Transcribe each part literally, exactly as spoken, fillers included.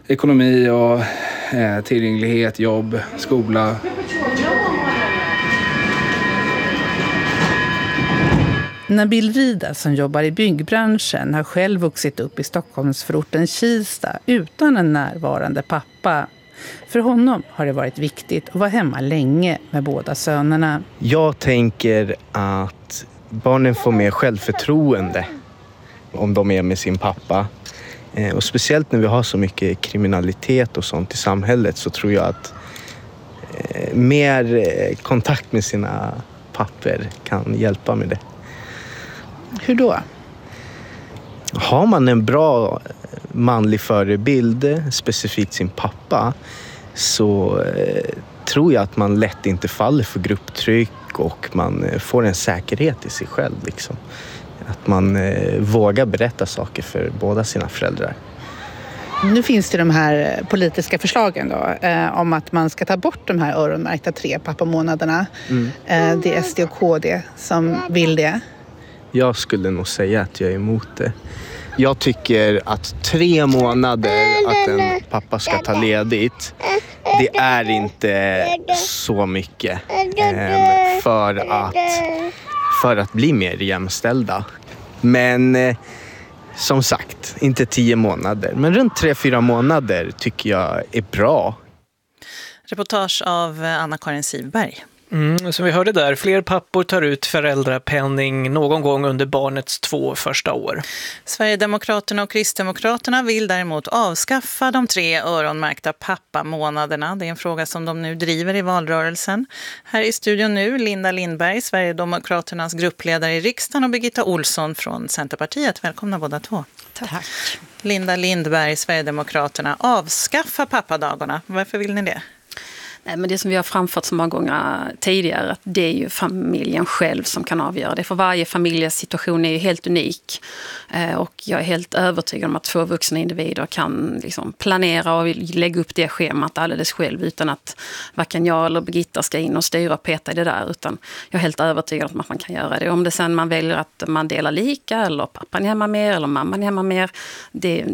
ekonomi och eh, tillgänglighet, jobb, skola. Nabil Rida som jobbar i byggbranschen har själv vuxit upp i Stockholmsförorten Kista utan en närvarande pappa. För honom har det varit viktigt att vara hemma länge med båda sönerna. Jag tänker att barnen får mer självförtroende om de är med sin pappa. Och speciellt när vi har så mycket kriminalitet och sånt i samhället så tror jag att mer kontakt med sina papper kan hjälpa med det. Hur då? Har man en bra manlig förebild, specifikt sin pappa, så eh, tror jag att man lätt inte faller för grupptryck och man får en säkerhet i sig själv. Liksom. Att man eh, vågar berätta saker för båda sina föräldrar. Nu finns det de här politiska förslagen då, eh, om att man ska ta bort de här öronmärkta tre pappamånaderna. Mm. Eh, det är S D och K D som vill det. Jag skulle nog säga att jag är emot det. Jag tycker att tre månader att en pappa ska ta ledigt, det är inte så mycket eh, för, att, för att bli mer jämställda. Men eh, som sagt, inte tio månader. Men runt tre, fyra månader tycker jag är bra. Reportage av Anna-Karin Sivberg. Mm, som vi hörde där, fler pappor tar ut föräldrapenning någon gång under barnets två första år. Sverigedemokraterna och Kristdemokraterna vill däremot avskaffa de tre öronmärkta pappamånaderna. Det är en fråga som de nu driver i valrörelsen. Här i studion nu, Linda Lindberg, Sverigedemokraternas gruppledare i riksdagen, och Birgitta Olsson från Centerpartiet. Välkomna båda två. Tack. Linda Lindberg, Sverigedemokraterna, avskaffa pappadagarna. Varför vill ni det? Nej, men det som vi har framfört så många gånger tidigare, att det är ju familjen själv som kan avgöra det. För varje familjes situation är ju helt unik. Eh, och jag är helt övertygad om att två vuxna individer kan liksom planera och lägga upp det schemat alldeles själv utan att varken jag eller Birgitta ska in och styra och peta i det där. Utan jag är helt övertygad om att man kan göra det. Om det sen man väljer att man delar lika eller pappan är hemma mer eller mamman är hemma mer, det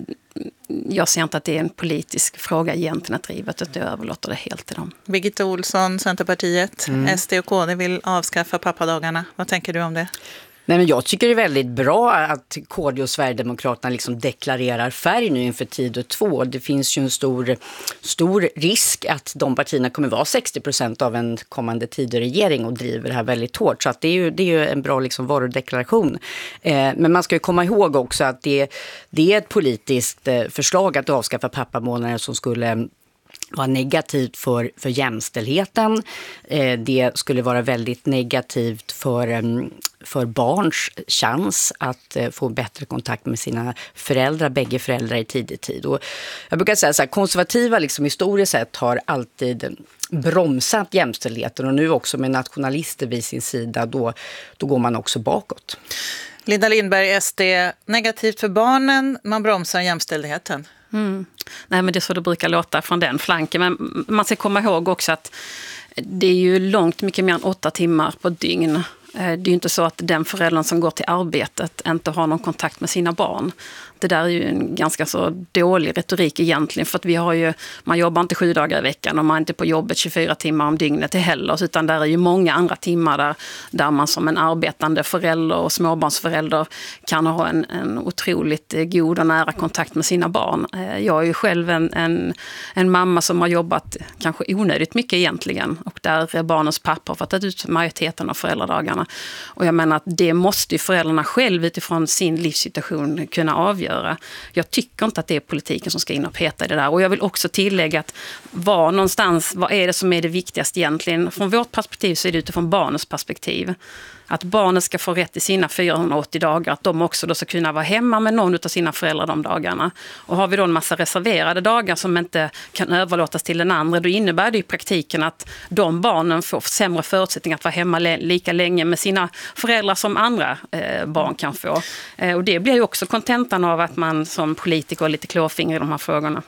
jag ser inte att det är en politisk fråga egentligen att driva, utan jag överlåter det helt till dem. Birgitta Olsson, Centerpartiet. Mm. S D och K D vill avskaffa pappadagarna. Vad tänker du om det? Nej, men jag tycker det är väldigt bra att K D och Sverigedemokraterna liksom deklarerar färg nu inför tid två. Det finns ju en stor, stor risk att de partierna kommer vara sextio procent av en kommande Tidöregering och driver det här väldigt hårt. Så att det är ju, det är ju en bra liksom varudeklaration. Eh, men man ska ju komma ihåg också att det, det är ett politiskt eh, förslag att avskaffa pappamånader som skulle var negativt för, för jämställdheten. Eh, det skulle vara väldigt negativt för, um, för barns chans att uh, få bättre kontakt med sina föräldrar, bägge föräldrar i tidig tid. Och jag brukar säga så här, konservativa liksom historiskt sett har alltid bromsat jämställdheten, och nu också med nationalister vid sin sida, då, då går man också bakåt. Linda Lindberg, S D, negativt för barnen, man bromsar jämställdheten. Mm. Nej, men det är så det brukar låta från den flanken. Men man ska komma ihåg också att det är ju långt mycket mer än åtta timmar på dygn. Det är ju inte så att den föräldern som går till arbetet inte har någon kontakt med sina barn. Det där är ju en ganska så dålig retorik egentligen, för att vi har ju, man jobbar inte sju dagar i veckan och man är inte på jobbet tjugofyra timmar om dygnet heller, utan där är ju många andra timmar där, där man som en arbetande förälder och småbarnsförälder kan ha en, en otroligt god och nära kontakt med sina barn. Jag är ju själv en, en, en mamma som har jobbat kanske onödigt mycket egentligen, och där barnens pappa har fått ut majoriteten av föräldradagarna. Och jag menar att det måste ju föräldrarna själv utifrån sin livssituation kunna avgöra. Jag tycker inte att det är politiken som ska in och peta i det där. Och jag vill också tillägga att var någonstans, vad är det som är det viktigaste egentligen? Från vårt perspektiv så är det utifrån barnets perspektiv. Att barnet ska få rätt i sina fyrahundraåttio dagar, att de också då ska kunna vara hemma med någon av sina föräldrar de dagarna. Och har vi då en massa reserverade dagar som inte kan överlåtas till den andra, då innebär det i praktiken att de barnen får sämre förutsättningar att vara hemma lika länge med sina föräldrar som andra eh, barn kan få. Eh, och det blir ju också kontentan av att man som politiker är lite klåfingrig i de här frågorna.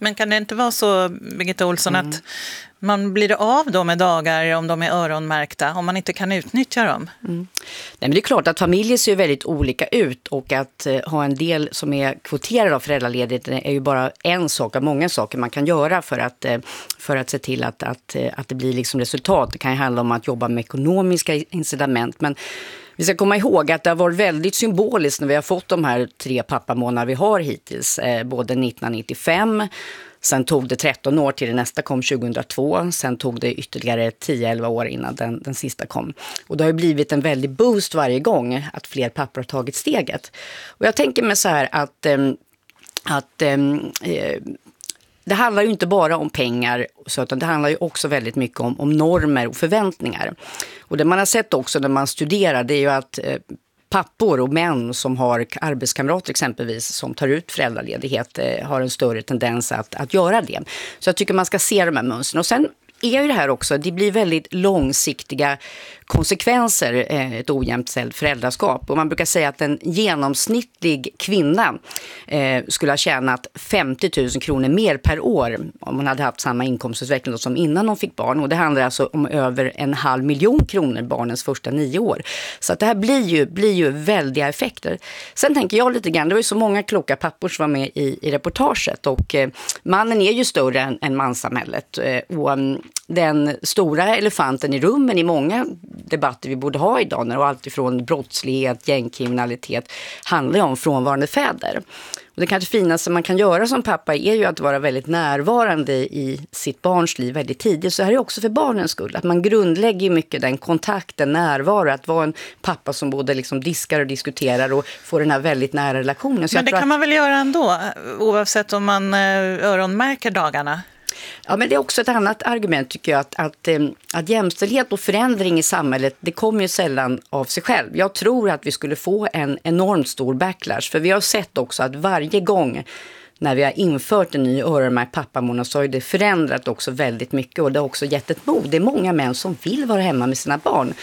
Men kan det inte vara så, Birgitta Ohlsson, Mm. att man blir av då med dagar om de är öronmärkta, om man inte kan utnyttja dem? Mm. Nej, men det är klart att familjer ser väldigt olika ut, och att eh, ha en del som är kvoterade av föräldraledighet är ju bara en sak av många saker man kan göra för att, eh, för att se till att, att, eh, att det blir liksom resultat. Det kan ju handla om att jobba med ekonomiska incitament, men vi ska komma ihåg att det har varit väldigt symboliskt när vi har fått de här tre pappamånader vi har hittills, eh, både nittonhundranittiofem. Sen tog det tretton år till det nästa kom tjugohundratvå. Sen tog det ytterligare tio elva år innan den, den sista kom. Och det har ju blivit en väldig boost varje gång att fler pappor har tagit steget. Och jag tänker mig så här att, äm, att äm, äh, det handlar ju inte bara om pengar, utan det handlar ju också väldigt mycket om, om normer och förväntningar. Och det man har sett också när man studerar, det är ju att äh, pappor och män som har arbetskamrater exempelvis som tar ut föräldraledighet eh, har en större tendens att, att göra det. Så jag tycker man ska se de här mönstren. Och sen är ju det här också, det blir väldigt långsiktiga konsekvenser, eh, ett ojämställt föräldraskap. Och man brukar säga att en genomsnittlig kvinna eh, skulle ha tjänat femtio tusen kronor mer per år om hon hade haft samma inkomstutveckling då som innan hon fick barn. Och det handlar alltså om över en halv miljon kronor barnens första nio år. Så att det här blir ju, blir ju väldiga effekter. Sen tänker jag lite grann, det var ju så många kloka pappor som var med i, i reportaget, och eh, mannen är ju större än, än manssamhället. Eh, och um, den stora elefanten i rummen i många debatter vi borde ha idag, när allt ifrån brottslighet, gängkriminalitet handlar om frånvarande fäder. Och det kanske finaste man kan göra som pappa är ju att vara väldigt närvarande i sitt barns liv väldigt tidigt. Så här är också för barnens skull. Att man grundlägger mycket den kontakten, närvaro. Att vara en pappa som både liksom diskar och diskuterar och får den här väldigt nära relationen. Så men det kan att... man väl göra ändå, oavsett om man öronmärker dagarna? Ja, men det är också ett annat argument tycker jag, att, att, att jämställdhet och förändring i samhället, det kommer ju sällan av sig själv. Jag tror att vi skulle få en enormt stor backlash, för vi har sett också att varje gång när vi har infört en ny öronmärkt pappamånad så har det förändrat också väldigt mycket, och det har också gett ett mod. Det är många män som vill vara hemma med sina barn,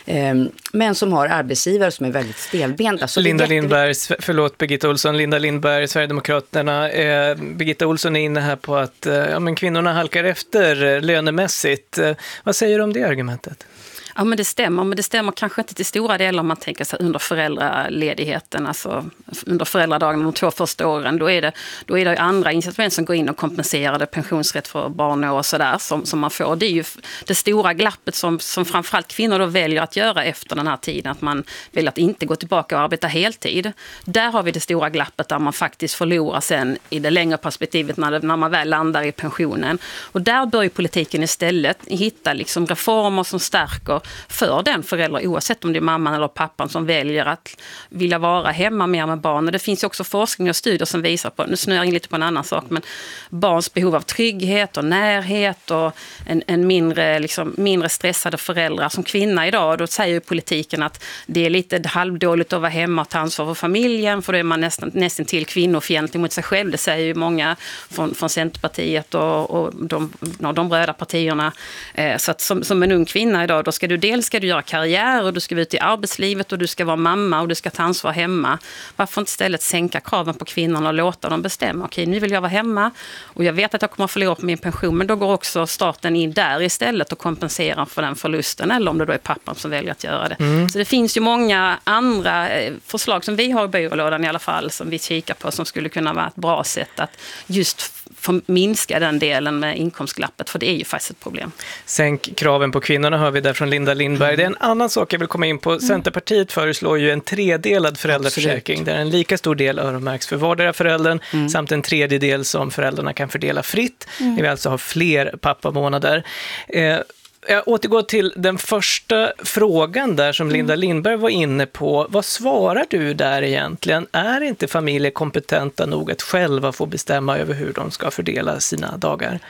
men som har arbetsgivare som är väldigt stelbenta. Så Linda jätte... Lindberg, förlåt Birgitta Ohlsson, Linda Lindberg, Sverigedemokraterna. Eh, Birgitta Ohlsson är inne här på att eh, ja, men kvinnorna halkar efter eh, lönemässigt. Eh, vad säger du om det argumentet? Ja, men det stämmer, men det stämmer kanske inte till stora delar om man tänker sig under föräldraledigheten, alltså under föräldradagen de två första åren. Då är det, då är det andra incitament som går in och kompenserar det, pensionsrätt för barn och sådär som, som man får. Det är ju det stora glappet som, som framförallt kvinnor då väljer att göra efter den här tiden, att man väljer att inte gå tillbaka och arbeta heltid. Där har vi det stora glappet där man faktiskt förlorar sen i det längre perspektivet när, det, när man väl landar i pensionen. Och där bör ju politiken istället hitta liksom reformer som stärker för den förälder, oavsett om det är mamman eller pappan som väljer att vilja vara hemma mer med barnen. Det finns ju också forskning och studier som visar på, nu snöar jag in lite på en annan sak, men barns behov av trygghet och närhet och en, en mindre, liksom, mindre stressade föräldrar. Som kvinna idag, då säger ju politiken att det är lite halvdåligt att vara hemma och ta ansvar för familjen, för då är man nästan, nästan till kvinnofientlig mot sig själv. Det säger ju många från, från Centerpartiet och, och de, de bröda partierna. Eh, så att som, som en ung kvinna idag, då ska du dels ska du göra karriär och du ska ut i arbetslivet och du ska vara mamma och du ska ta ansvar hemma. Varför inte istället sänka kraven på kvinnorna och låta dem bestämma? Okej, nu vill jag vara hemma och jag vet att jag kommer att förlora på min pension, men då går också staten in där istället och kompenserar för den förlusten, eller om det då är pappan som väljer att göra det. Mm. Så det finns ju många andra förslag som vi har i byrålådan i alla fall, som vi kikar på, som skulle kunna vara ett bra sätt att just för minska den delen med inkomstglappet, för det är ju faktiskt ett problem. Sänk kraven på kvinnorna hör vi där från Linda Lindberg. Det är en annan sak jag vill komma in på. Mm. Centerpartiet föreslår ju en tredelad föräldraförsäkring. Absolut. Där en lika stor del öronmärks för vardera föräldern mm. samt en tredjedel som föräldrarna kan fördela fritt. Mm. Vi vill alltså ha fler pappamånader. Eh, Jag återgår till den första frågan där som Linda Lindberg var inne på. Vad svarar du där egentligen? Är inte familjer kompetenta nog att själva få bestämma över hur de ska fördela sina dagar?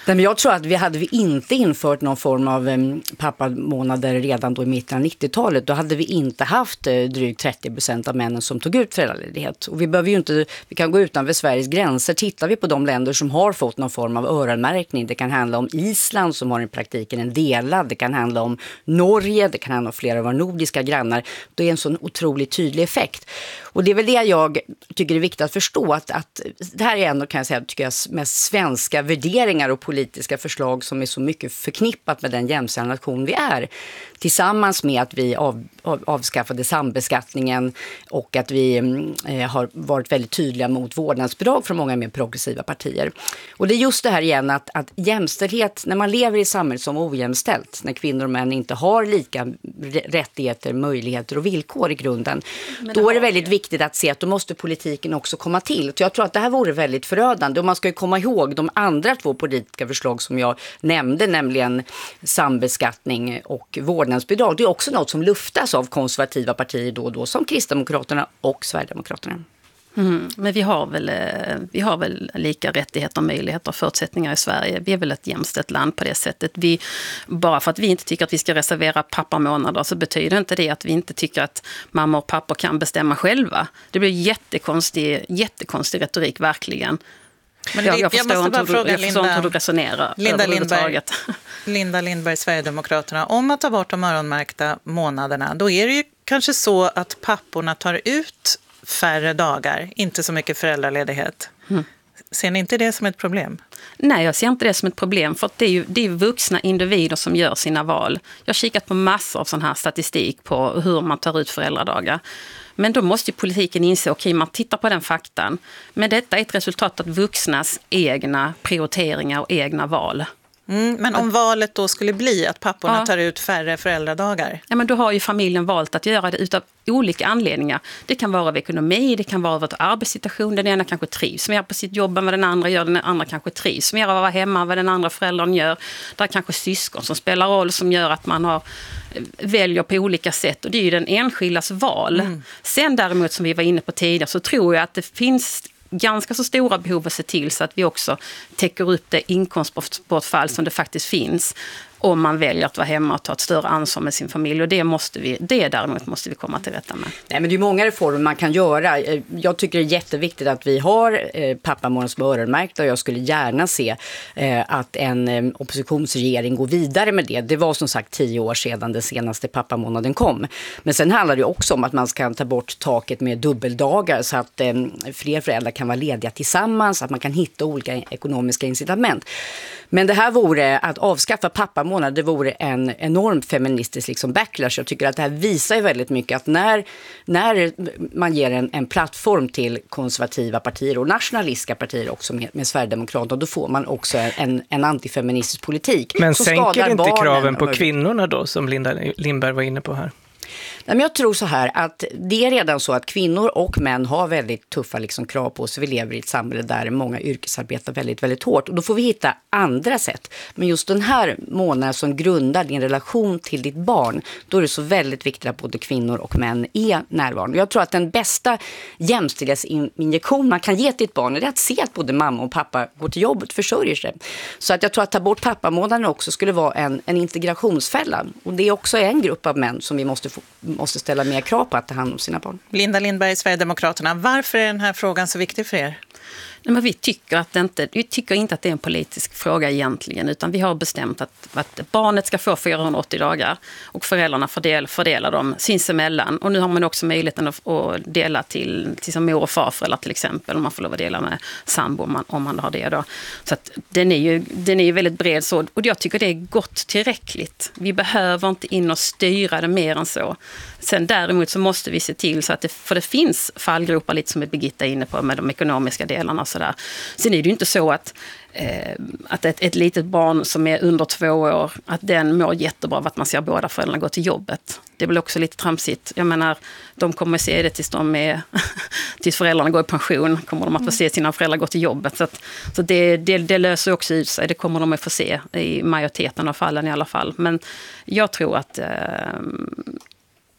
Nej, men jag tror att vi hade vi inte infört någon form av um, pappamånader redan då i mitten av nittiotalet, då hade vi inte haft uh, drygt trettio procent av männen som tog ut föräldraledighet. Och vi behöver ju inte, vi kan gå utanför Sveriges gränser. Tittar vi på de länder som har fått någon form av öronmärkning, det kan handla om Island som har i praktiken en delad, det kan handla om Norge, det kan handla om flera av våra nordiska grannar. Det är en sån otroligt tydlig effekt. Och det är väl det jag tycker är viktigt att förstå, att, att det här är ändå, kan jag säga, tycker jag, med svenska värderingar och politiska förslag som är så mycket förknippat med den jämställda nation vi är. Tillsammans med att vi av, av, avskaffade sambeskattningen och att vi eh, har varit väldigt tydliga mot vårdnadsbidrag från många mer progressiva partier. Och det är just det här igen att, att jämställdhet, när man lever i samhället som ojämställt, när kvinnor och män inte har lika rättigheter, möjligheter och villkor i grunden, men då är det väldigt viktigt att se att då måste politiken också komma till. Så jag tror att det här vore väldigt förödande, och man ska ju komma ihåg de andra två politiska förslag som jag nämnde, nämligen sambeskattning och vårdnadsbidrag. Det är också något som luftas av konservativa partier då och då, som Kristdemokraterna och Sverigedemokraterna. Mm, men vi har, väl, vi har väl lika rättigheter, möjligheter och förutsättningar i Sverige. Vi är väl ett jämställt land på det sättet. Vi, bara för att vi inte tycker att vi ska reservera pappamånader så betyder inte det att vi inte tycker att mamma och pappa kan bestämma själva. Det blir jättekonstig, jättekonstig retorik, verkligen. Men jag, jag förstår, jag inte, hur, fråga, jag förstår Linda, inte hur du resonerar. Linda Lindberg, Linda Lindberg, Sverigedemokraterna. Om man tar bort de öronmärkta månaderna, då är det ju kanske så att papporna tar ut färre dagar, inte så mycket föräldraledighet. Mm. Ser ni inte det som ett problem? Nej, jag ser inte det som ett problem, för att det är ju det är vuxna individer som gör sina val. Jag har kikat på massor av sån här statistik på hur man tar ut föräldradagar. Men då måste ju politiken inse, okej, man tittar på den faktan. Men detta är ett resultat av vuxnas egna prioriteringar och egna val. Mm, men om valet då skulle bli att papporna ja. tar ut färre föräldradagar? Ja, men då har ju familjen valt att göra det utav olika anledningar. Det kan vara av ekonomi, det kan vara av arbetssituation. Den ena kanske trivs mer på sitt jobb än vad den andra gör. Den andra kanske trivs mer av att vara hemma än vad den andra föräldern gör. Det är kanske syskon som spelar roll som gör att man har, väljer på olika sätt. Och det är ju den enskildas val. Mm. Sen däremot, som vi var inne på tidigare, så tror jag att det finns ganska så stora behov att se till så att vi också täcker upp det inkomstbortfall som det faktiskt finns om man väljer att vara hemma och ta ett större ansvar med sin familj. Och det måste vi, det däremot måste vi komma till rätta med. Nej, men det är många reformer man kan göra. Jag tycker det är jätteviktigt att vi har eh, pappamånaden som öronmärkt, och jag skulle gärna se eh, att en eh, oppositionsregering går vidare med det. Det var som sagt tio år sedan den senaste pappamånaden kom. Men sen handlar det också om att man ska ta bort taket med dubbeldagar så att eh, fler föräldrar kan vara lediga tillsammans, att man kan hitta olika ekonomiska incitament. Men det här vore att avskaffa pappamånad, det vore en enorm feministisk liksom backlash. Jag tycker att det här visar ju väldigt mycket att när, när man ger en, en plattform till konservativa partier och nationalistiska partier också med, med Sverigedemokraterna, då får man också en, en antifeministisk politik. Men sänker inte kraven på kvinnorna då, som Linda Lindberg var inne på här? Men jag tror så här att det är redan så att kvinnor och män har väldigt tuffa liksom krav på sig. Vi lever i ett samhälle där många yrkesarbetar väldigt, väldigt hårt. Och då får vi hitta andra sätt. Men just den här månaden som grundar din relation till ditt barn, då är det så väldigt viktigt att både kvinnor och män är närvarande. Jag tror att den bästa jämställdhetsinjektion man kan ge till ett barn är att se att både mamma och pappa går till jobbet och försörjer sig. Så att jag tror att ta bort pappamånaden också skulle vara en, en integrationsfälla. Och det är också en grupp av män som vi måste få måste ställa mer krav på att ta hand om sina barn. Linda Lindberg, Sverigedemokraterna. Varför är den här frågan så viktig för er? Nej, men vi, tycker att det inte, vi tycker inte att det är en politisk fråga egentligen, utan vi har bestämt att, att barnet ska få fyrahundraåttio dagar och föräldrarna fördel, fördelar dem sinsemellan. Och nu har man också möjligheten att, att dela till, till som mor- och farföräldrar till exempel, om man får lov att dela med sambo om man, om man har det då. Så att den är ju den är ju väldigt bred så, och jag tycker det är gott tillräckligt. Vi behöver inte in och styra det mer än så. Sen däremot så måste vi se till så att det, för det finns fallgropar lite som är Birgitta inne på med de ekonomiska delarna och sådär. Sen är det ju inte så att, eh, att ett, ett litet barn som är under två år, att den mår jättebra av att man ser båda föräldrarna gå till jobbet. Det är väl också lite tramsigt. Jag menar, de kommer se det tills de är, tills föräldrarna går i pension, kommer de att få se sina föräldrar gå till jobbet. Så, att, så det, det, det löser också ut sig. Det kommer de att få se i majoriteten av fallen i alla fall. Men jag tror att eh,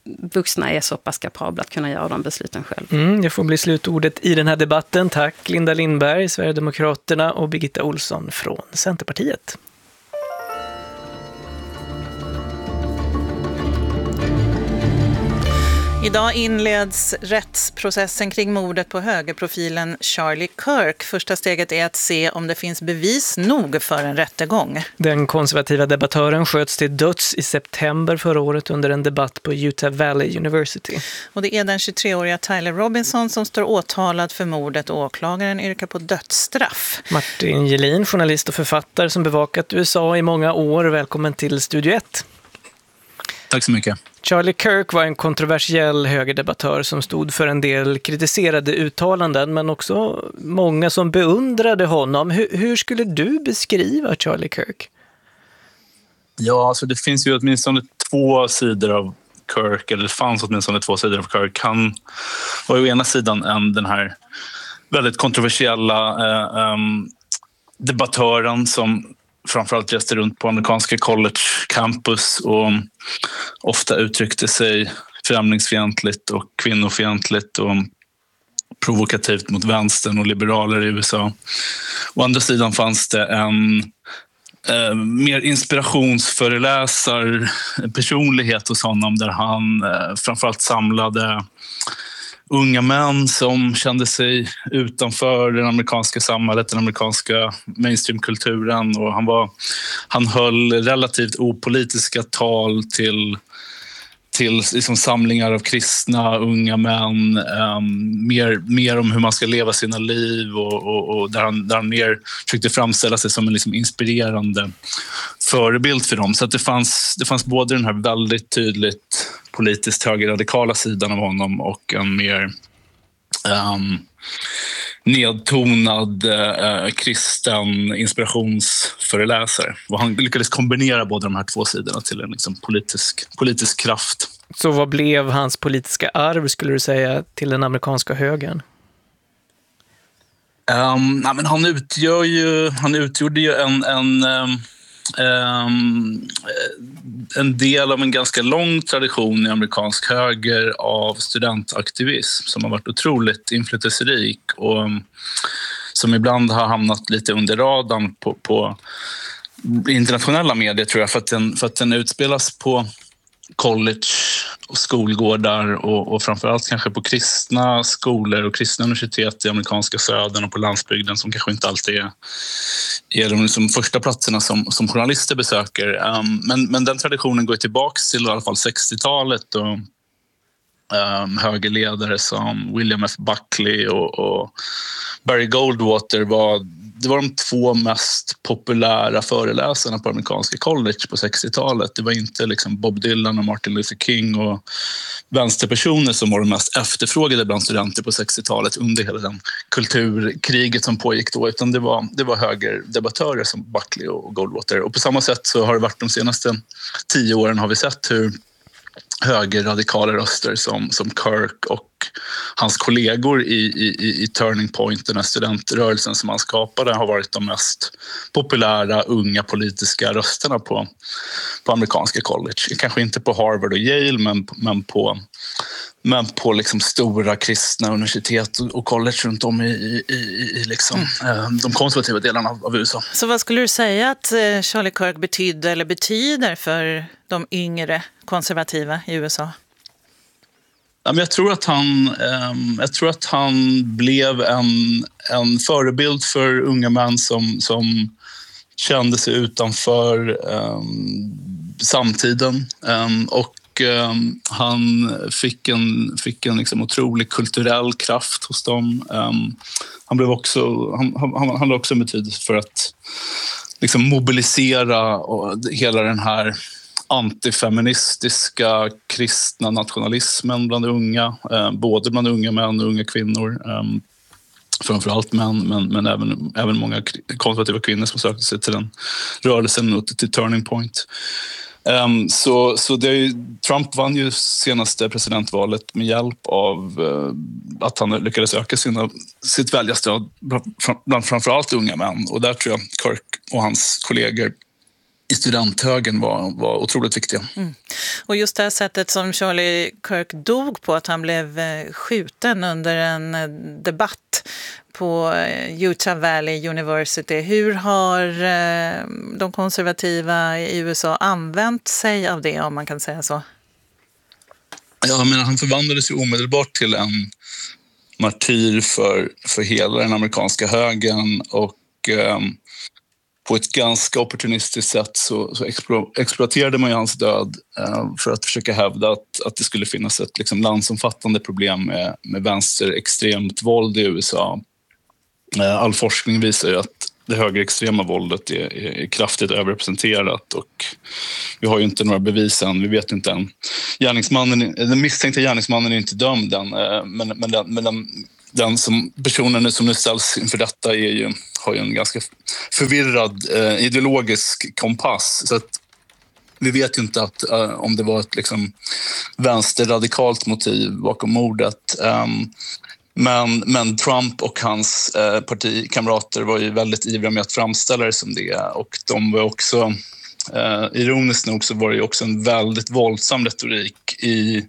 vuxna är så pass kapabla att kunna göra de besluten själv. Mm, det får bli slutordet i den här debatten. Tack Linda Lindberg, Sverigedemokraterna, och Birgitta Olsson från Centerpartiet. Idag inleds rättsprocessen kring mordet på högerprofilen Charlie Kirk. Första steget är att se om det finns bevis nog för en rättegång. Den konservativa debattören sköts till döds i september förra året under en debatt på Utah Valley University. Och det är den tjugotre-åriga Tyler Robinson som står åtalad för mordet och åklagaren yrkar på dödsstraff. Martin Gelin, journalist och författare som bevakat U S A i många år. Välkommen till Studio ett. Tack så mycket. Charlie Kirk var en kontroversiell högerdebattör som stod för en del kritiserade uttalanden, men också många som beundrade honom. Hur, hur skulle du beskriva Charlie Kirk? Ja, alltså det finns ju åtminstone två sidor av Kirk, eller det fanns åtminstone två sidor av Kirk. Han var ju å ena sidan en, den här väldigt kontroversiella eh, um, debattören som framförallt reste runt på amerikanska college campus och ofta uttryckte sig främlingsfientligt och kvinnofientligt och provokativt mot vänstern och liberaler i U S A. Å andra sidan fanns det en eh, mer inspirationsföreläsar personlighet hos honom där han eh, framförallt samlade unga män som kände sig utanför det amerikanska samhället, den amerikanska mainstreamkulturen, och han var han höll relativt opolitiska tal till till liksom samlingar av kristna unga män, um, mer, mer om hur man ska leva sina liv och, och, och där han, där han mer försökte framställa sig som en liksom inspirerande förebild för dem. Så att det fanns, det fanns både den här väldigt tydligt politiskt högerradikala sidan av honom och en mer um, nedtonad uh, kristen inspirationsföreläsare. Och han lyckades kombinera båda de här två sidorna till en liksom, politisk, politisk kraft. Så vad blev hans politiska arv, skulle du säga, till den amerikanska högern? Um, nej, men han, utgör ju, han utgjorde ju en... en um, Um, en del av en ganska lång tradition i amerikansk höger av studentaktivism som har varit otroligt inflytelserik och um, som ibland har hamnat lite under radarn på, på internationella medier, tror jag, för att den, för att den utspelas på college och skolgårdar och, och framförallt kanske på kristna skolor och kristna universitet i amerikanska södern och på landsbygden som kanske inte alltid är, är de liksom första platserna som, som journalister besöker. Um, men, men den traditionen går tillbaka till i alla fall sextiotalet och um, högerledare som William F. Buckley och, och Barry Goldwater var Det var de två mest populära föreläsarna på amerikanska college på sextiotalet. Det var inte liksom Bob Dylan och Martin Luther King och vänsterpersoner som var de mest efterfrågade bland studenter på sextiotalet under hela den kulturkriget som pågick då, utan det var, det var högerdebattörer som Buckley och Goldwater. Och på samma sätt så har det varit de senaste tio åren har vi sett hur högerradikala röster som, som Kirk och hans kollegor i, i, i Turning Point, den här studentrörelsen som han skapade, har varit de mest populära unga politiska rösterna på, på amerikanska college. Kanske inte på Harvard och Yale, men, men på, men på liksom stora kristna universitet och college runt om i, i, i liksom, mm. de konservativa delarna av, av U S A. Så vad skulle du säga att Charlie Kirk betydde eller betyder för de yngre konservativa i U S A? Jag tror att han, jag tror att han blev en, en förebild för unga män som, som kände sig utanför um, samtiden. Um, och um, han fick en, fick en liksom otrolig kulturell kraft hos dem. Um, han blev också, han, han, han hade också en betydelse för att liksom mobilisera och hela den här antifeministiska kristna nationalismen bland unga, eh, både bland unga män och unga kvinnor. Eh, framförallt män, men, men även, även många konservativa kvinnor som sökte sig till den rörelsen och till Turning Point. Eh, så så det är ju, Trump vann ju senaste presidentvalet med hjälp av eh, att han lyckades öka sina, sitt väljarstöd bland framförallt unga män. Och där tror jag Kirk och hans kollegor i studenthögern var, var otroligt viktiga. Mm. Och just det här sättet som Charlie Kirk dog på, att han blev skjuten under en debatt på Utah Valley University. Hur har de konservativa i U S A använt sig av det, om man kan säga så? Ja, men han förvandlades ju omedelbart till en martyr för, för hela den amerikanska högern, och eh, på ett ganska opportunistiskt sätt så, så explo, exploaterade man ju hans död eh, för att försöka hävda att, att det skulle finnas ett liksom, landsomfattande problem med, med vänsterextremt våld i U S A. Eh, all forskning visar ju att det högerextrema våldet är, är kraftigt överrepresenterat, och vi har ju inte några bevis än. Vi vet inte än. Gärningsmannen, den misstänkta gärningsmannen är inte dömd än, men, men, den, men den, den som, personen som nu ställs inför detta är ju, har ju en ganska förvirrad eh, ideologisk kompass. Så att vi vet ju inte att, eh, om det var ett liksom, vänsterradikalt motiv bakom mordet. Um, Men, men Trump och hans eh, partikamrater var ju väldigt ivriga med att framställa det som det. Och de var också, eh, ironiskt nog så var det ju också en väldigt våldsam retorik i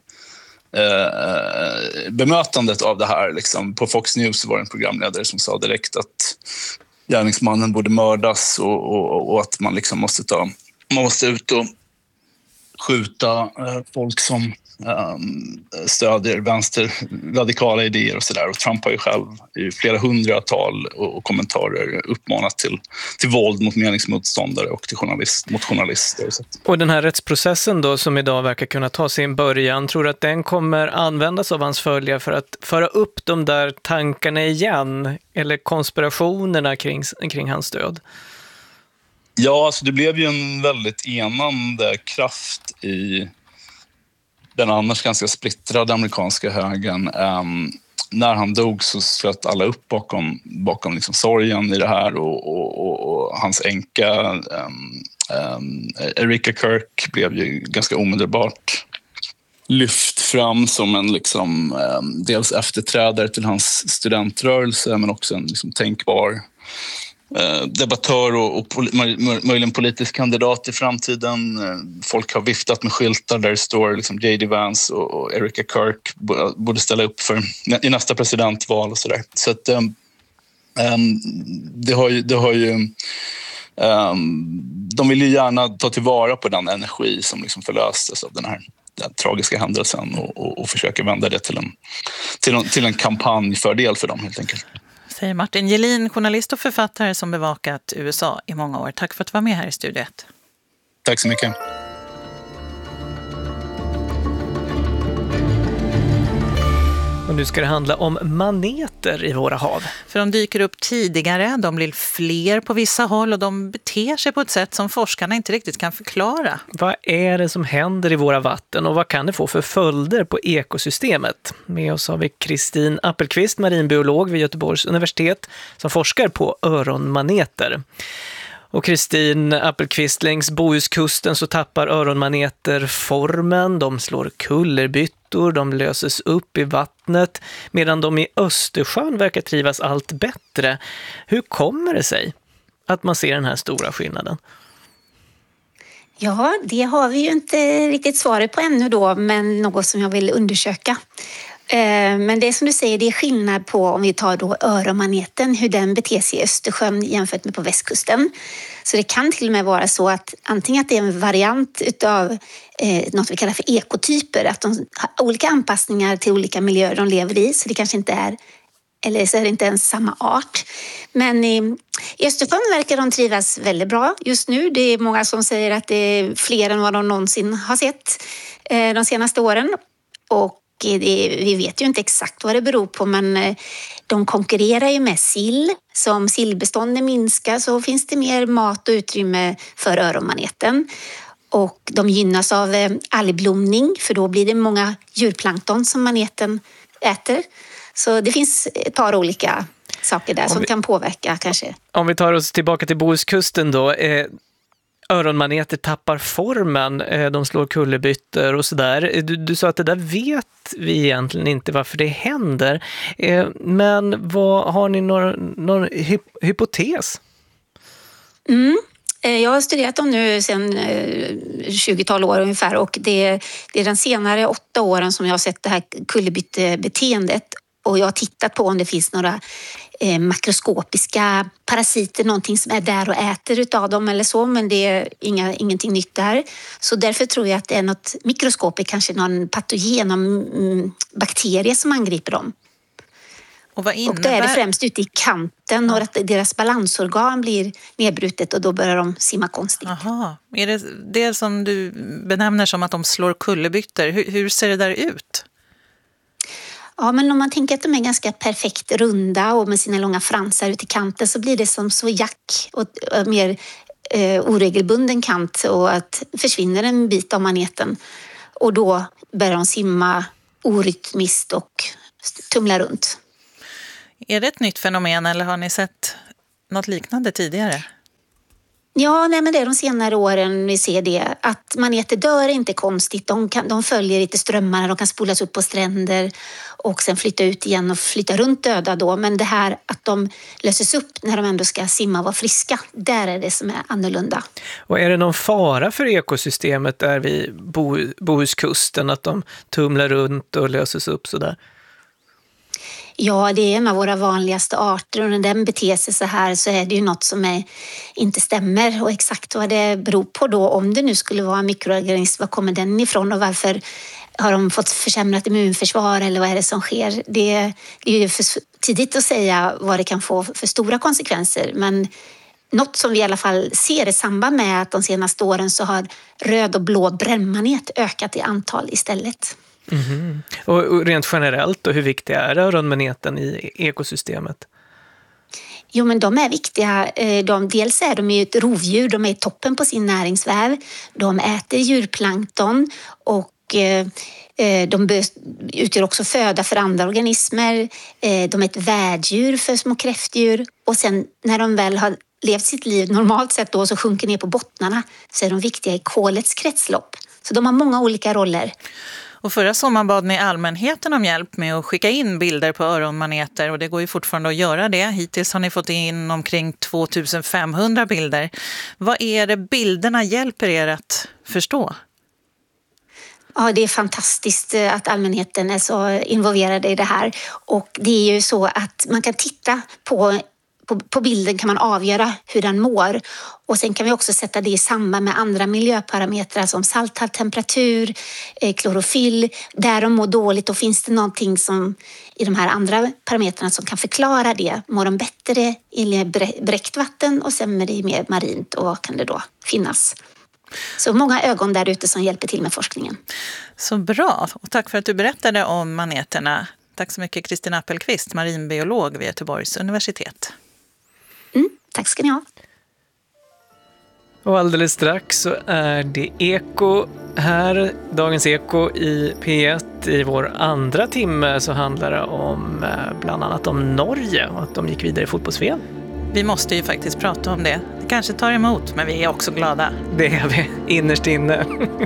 eh, bemötandet av det här. Liksom. På Fox News var det en programledare som sa direkt att gärningsmannen borde mördas, och, och, och att man liksom måste ta, man måste ut och skjuta eh, folk som Um, stödjer vänsterradikala idéer och sådär. Och Trump har ju själv i flera hundratal och, och kommentarer uppmanat till, till våld mot meningsmotståndare och till journalist, mot journalister. Så. Och den här rättsprocessen då, som idag verkar kunna ta sin början, tror du att den kommer användas av hans följare för att föra upp de där tankarna igen, eller konspirationerna kring, kring hans död? Ja, alltså det blev ju en väldigt enande kraft i den annars ganska splittrade amerikanska högern. Um, när han dog så slöt alla upp bakom, bakom liksom sorgen i det här, och, och, och, och hans änka um, um, Erika Kirk blev ju ganska omedelbart lyft fram som en liksom, um, dels efterträdare till hans studentrörelse, men också en liksom, tänkbar Eh, debattör och, och pol- möj- möjligen politisk kandidat i framtiden. Eh, folk har viftat med skyltar där det står liksom J D Vance och, och Erika Kirk b- borde ställa upp för i nästa presidentval och sådär. Så att um, um, det har ju, det har ju um, de vill ju gärna ta tillvara på den energi som liksom förlöstes av den här den tragiska händelsen, och, och, och försöka vända det till en, till en, till en kampanjfördel för dem helt enkelt. Säger Martin Gelin, journalist och författare som bevakat U S A i många år. Tack för att du var med här i Studio ett. Tack så mycket. Och nu ska det handla om maneter i våra hav. För de dyker upp tidigare, de blir fler på vissa håll och de beter sig på ett sätt som forskarna inte riktigt kan förklara. Vad är det som händer i våra vatten och vad kan det få för följder på ekosystemet? Med oss har vi Kristin Appelqvist, marinbiolog vid Göteborgs universitet, som forskar på öronmaneter. Och Kristin Appelqvist, längs Bohuskusten så tappar öronmaneter formen, de slår kullerbyttor, de löses upp i vattnet, medan de i Östersjön verkar trivas allt bättre. Hur kommer det sig att man ser den här stora skillnaden? Ja, det har vi ju inte riktigt svaret på ännu då, men något som jag vill undersöka. Men det är som du säger, det är skillnad på om vi tar då öronmaneten, hur den beter sig i Östersjön jämfört med på västkusten. Så det kan till och med vara så att antingen att det är en variant utav eh, något vi kallar för ekotyper, att de har olika anpassningar till olika miljöer de lever i, så det kanske inte är, eller så är det inte ens samma art. Men i, i Östersjön verkar de trivas väldigt bra just nu. Det är många som säger att det är fler än vad de någonsin har sett eh, de senaste åren. Och vi vet ju inte exakt vad det beror på, men de konkurrerar ju med sill. Så om sillbestånden minskar så finns det mer mat och utrymme för öronmaneten. Och de gynnas av algblomning, för då blir det många djurplankton som maneten äter. Så det finns ett par olika saker där som vi, kan påverka kanske. Om vi tar oss tillbaka till Bohuskusten då. Eh... Öronmaneter tappar formen, de slår kullerbyttor och sådär. Du, du sa att det där vet vi egentligen inte varför det händer. Men vad, har ni någon, någon hyp- hypotes? Mm. Jag har studerat dem nu sedan tjugotal år ungefär och det, det är den senare åtta åren som jag har sett det här kullerbyttebeteendet och jag har tittat på om det finns några eh, makroskopiska parasiter, någonting som är där och äter utav dem eller så, men det är inga, ingenting nytt där. Så därför tror jag att det är något mikroskopigt, kanske någon patogen, någon bakterie som angriper dem. Och vad innebär... Och då är det främst ute i kanten och att deras balansorgan blir nedbrutet och då börjar de simma konstigt. Aha. Är det det som du benämner som att de slår kullerbyttor? Hur, hur ser det där ut? Ja, men om man tänker att de är ganska perfekt runda och med sina långa fransar ut i kanten så blir det som så jack och mer eh, oregelbunden kant och att försvinner en bit av maneten och då börjar de simma orytmiskt och tumla runt. Är det ett nytt fenomen eller har ni sett något liknande tidigare? Ja, nej, men det är de senare åren vi ser det. Att maneter dör är inte konstigt. De, kan, de följer lite strömmarna, de kan spolas upp på stränder och sen flytta ut igen och flytta runt döda då. Men det här att de löses upp när de ändå ska simma och vara friska, där är det som är annorlunda. Och är det någon fara för ekosystemet där vid Bo, Bohuskusten att de tumlar runt och löses upp sådär? Ja, det är en av våra vanligaste arter och när den beter sig så här så är det ju något som är, inte stämmer och exakt vad det beror på då. Om det nu skulle vara en mikroorganism, var kommer den ifrån och varför har de fått försämrat immunförsvar eller vad är det som sker? Det, det är ju för tidigt att säga vad det kan få för stora konsekvenser, men något som vi i alla fall ser i samband med att de senaste åren så har röd och blå brännmanet ökat i antal istället. Mm-hmm. Och rent generellt då, hur viktig är öronmaneten i ekosystemet? Jo, men de är viktiga. De, dels är de ju ett rovdjur, de är toppen på sin näringsväv. De äter djurplankton och de utgör också föda för andra organismer. De är ett värddjur för små kräftdjur och sen när de väl har levt sitt liv normalt sett då så sjunker ner på bottnarna så är de viktiga i kolets kretslopp. Så de har många olika roller. Och förra sommaren bad ni allmänheten om hjälp med att skicka in bilder på öronmaneter och det går ju fortfarande att göra det. Hittills har ni fått in omkring två tusen femhundra bilder. Vad är det bilderna hjälper er att förstå? Ja, det är fantastiskt att allmänheten är så involverade i det här och det är ju så att man kan titta på På, på bilden kan man avgöra hur den mår och sen kan vi också sätta det i samband med andra miljöparametrar som salthalt, temperatur, eh, klorofyll. Där de mår dåligt och finns det någonting som i de här andra parametrarna som kan förklara det. Mår de bättre i bräckt vatten och sämre i mer marint och vad kan det då finnas? Så många ögon där ute som hjälper till med forskningen. Så bra och tack för att du berättade om maneterna. Tack så mycket Kristina Appelqvist, marinbiolog vid Göteborgs universitet. Mm, tack ska ni ha. Och alldeles strax så är det Eko här, Dagens Eko i P ett. I vår andra timme så handlar det om bland annat om Norge och att de gick vidare i fotbolls-V M. Vi måste ju faktiskt prata om det. Det kanske tar emot, men vi är också glada. Det är vi, innerst inne.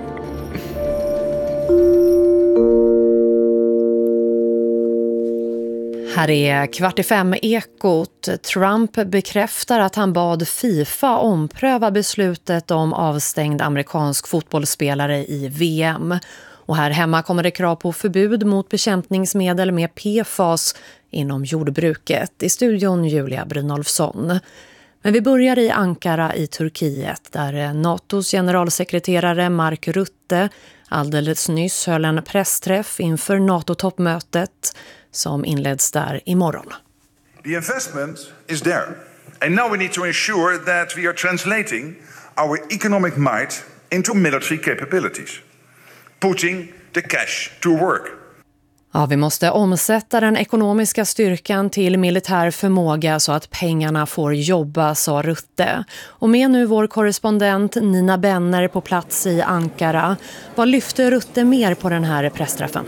Här är kvart i fem Ekot. Trump bekräftar att han bad FIFA ompröva beslutet om avstängd amerikansk fotbollsspelare i V M. Och här hemma kommer det krav på förbud mot bekämpningsmedel med P F A S inom jordbruket. I studion Julia Brynolfsson. Men vi börjar i Ankara i Turkiet där NATOs generalsekreterare Mark Rutte alldeles nyss höll en pressträff inför NATO-toppmötet som inleds där imorgon. The investment is there. And now we need to ensure that we are translating our economic might into military capabilities. Putting the cash to work. Ja, vi måste omsätta den ekonomiska styrkan till militär förmåga så att pengarna får jobba, sa Rutte. Och med nu vår korrespondent Nina Benner på plats i Ankara. Vad lyfter Rutte mer på den här pressträffen?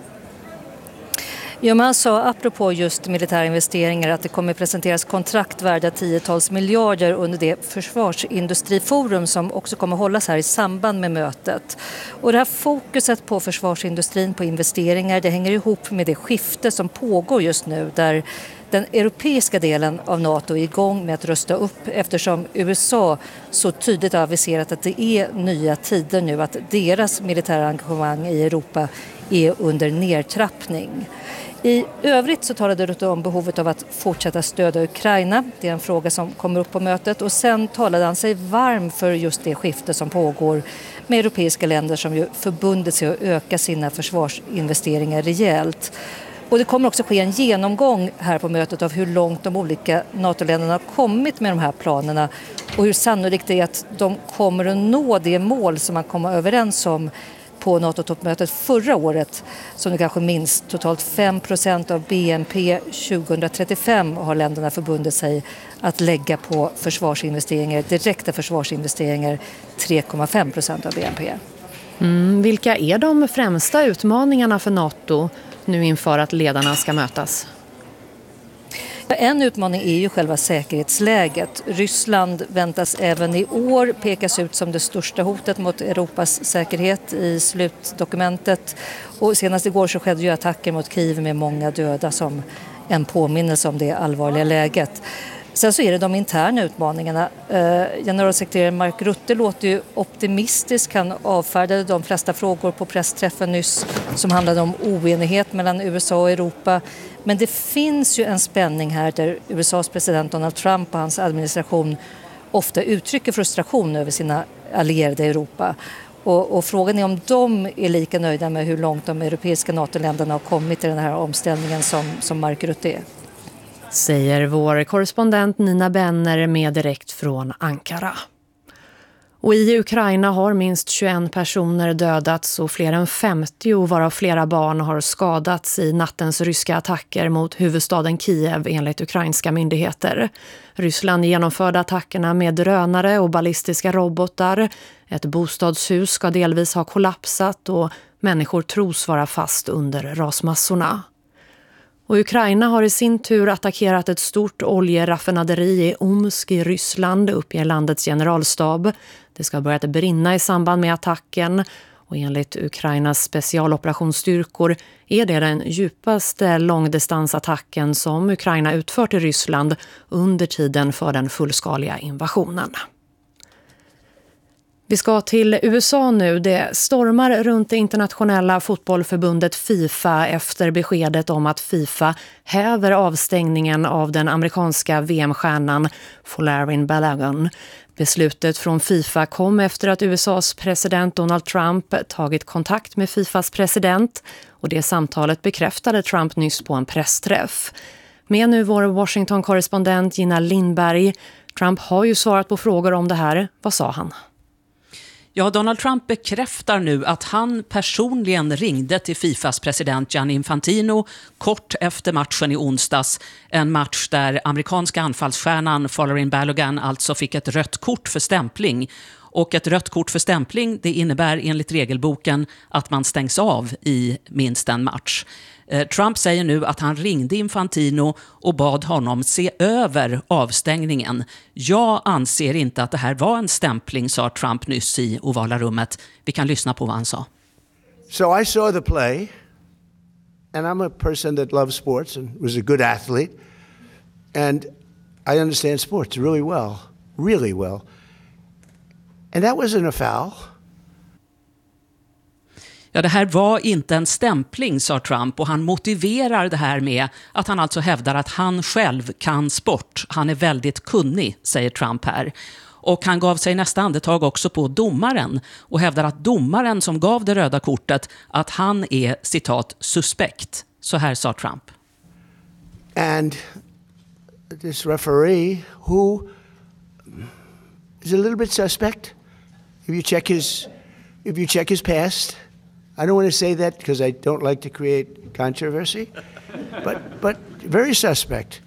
Ja, man sa apropå just militära investeringar att det kommer presenteras kontrakt värda tiotals miljarder under det försvarsindustriforum som också kommer hållas här i samband med mötet. Och det här fokuset på försvarsindustrin, på investeringar, det hänger ihop med det skifte som pågår just nu där Den europeiska delen av NATO är igång med att rösta upp eftersom U S A så tydligt har aviserat att det är nya tider nu, att deras militära engagemang i Europa är under nedtrappning. I övrigt så talade Rutte om behovet av att fortsätta stödja Ukraina. Det är en fråga som kommer upp på mötet. Och sen talade han sig varm för just det skifte som pågår med europeiska länder som ju förbundit sig att öka sina försvarsinvesteringar rejält. Och det kommer också ske en genomgång här på mötet av hur långt de olika NATO-länderna har kommit med de här planerna och hur sannolikt det är att de kommer att nå det mål som man kom överens om på NATO-toppmötet förra året, som du kanske minns, totalt fem procent av B N P tjugohundratrettiofem har länderna förbundit sig att lägga på försvarsinvesteringar, direkta försvarsinvesteringar, tre komma fem procent av B N P. Mm, vilka är de främsta utmaningarna för NATO nu inför att ledarna ska mötas? En utmaning är ju själva säkerhetsläget. Ryssland väntas även i år pekas ut som det största hotet mot Europas säkerhet i slutdokumentet. Och senast igår så skedde ju attacker mot Kiev med många döda som en påminnelse om det allvarliga läget. Sen så är det de interna utmaningarna. Generalsekreterare Mark Rutte låter ju optimistisk. Han avfärdade de flesta frågor på pressträffen nyss som handlade om oenighet mellan U S A och Europa. Men det finns ju en spänning här där U S A:s president Donald Trump och hans administration ofta uttrycker frustration över sina allierade i Europa. Och, och frågan är om de är lika nöjda med hur långt de europeiska NATO-länderna har kommit i den här omställningen som, som Mark Rutte är. Säger vår korrespondent Nina Benner med direkt från Ankara. Och i Ukraina har minst tjugoen personer dödats och fler än femtio varav flera barn har skadats i nattens ryska attacker mot huvudstaden Kiev enligt ukrainska myndigheter. Ryssland genomförde attackerna med drönare och ballistiska robotar. Ett bostadshus ska delvis ha kollapsat och människor tros vara fast under rasmassorna. Och Ukraina har i sin tur attackerat ett stort oljeraffinaderi i Omsk i Ryssland, uppger landets generalstab. Det ska ha börjat brinna i samband med attacken och enligt Ukrainas specialoperationsstyrkor är det den djupaste långdistansattacken som Ukraina utfört i Ryssland under tiden för den fullskaliga invasionen. Vi ska till U S A nu. Det stormar runt det internationella fotbollförbundet FIFA efter beskedet om att FIFA häver avstängningen av den amerikanska V M-stjärnan Folarin Balogun. Beslutet från FIFA kom efter att U S A:s president Donald Trump tagit kontakt med FIFAs president och det samtalet bekräftade Trump nyss på en pressträff. Med nu vår Washington-korrespondent Gina Lindberg. Trump har ju svarat på frågor om det här. Vad sa han? Ja, Donald Trump bekräftar nu att han personligen ringde till FIFAs president Gianni Infantino kort efter matchen i onsdags. En match där amerikanska anfallsstjärnan Folarin Balogun alltså fick ett rött kort för stämpling. Och ett rött kort för stämpling, det innebär enligt regelboken att man stängs av i minst en match. Trump säger nu att han ringde Infantino och bad honom se över avstängningen. Jag anser inte att det här var en stämpling, sa Trump nyss i ovala rummet. Vi kan lyssna på vad han sa. So I saw the play and I'm a person that loves sports and was a good athlete and I understand sports really well, really well. And that wasn't a foul. Ja, det här var inte en stämpling, sa Trump, och han motiverar det här med att han alltså hävdar att han själv kan sport. Han är väldigt kunnig, säger Trump här. Och han gav sig nästa andetag också på domaren och hävdar att domaren som gav det röda kortet, att han är, citat, suspekt. Så här sa Trump. And this referee who is a little bit suspect. If you check his, if you check his past, I don't want to say that because I don't like to create controversy, but but very suspect.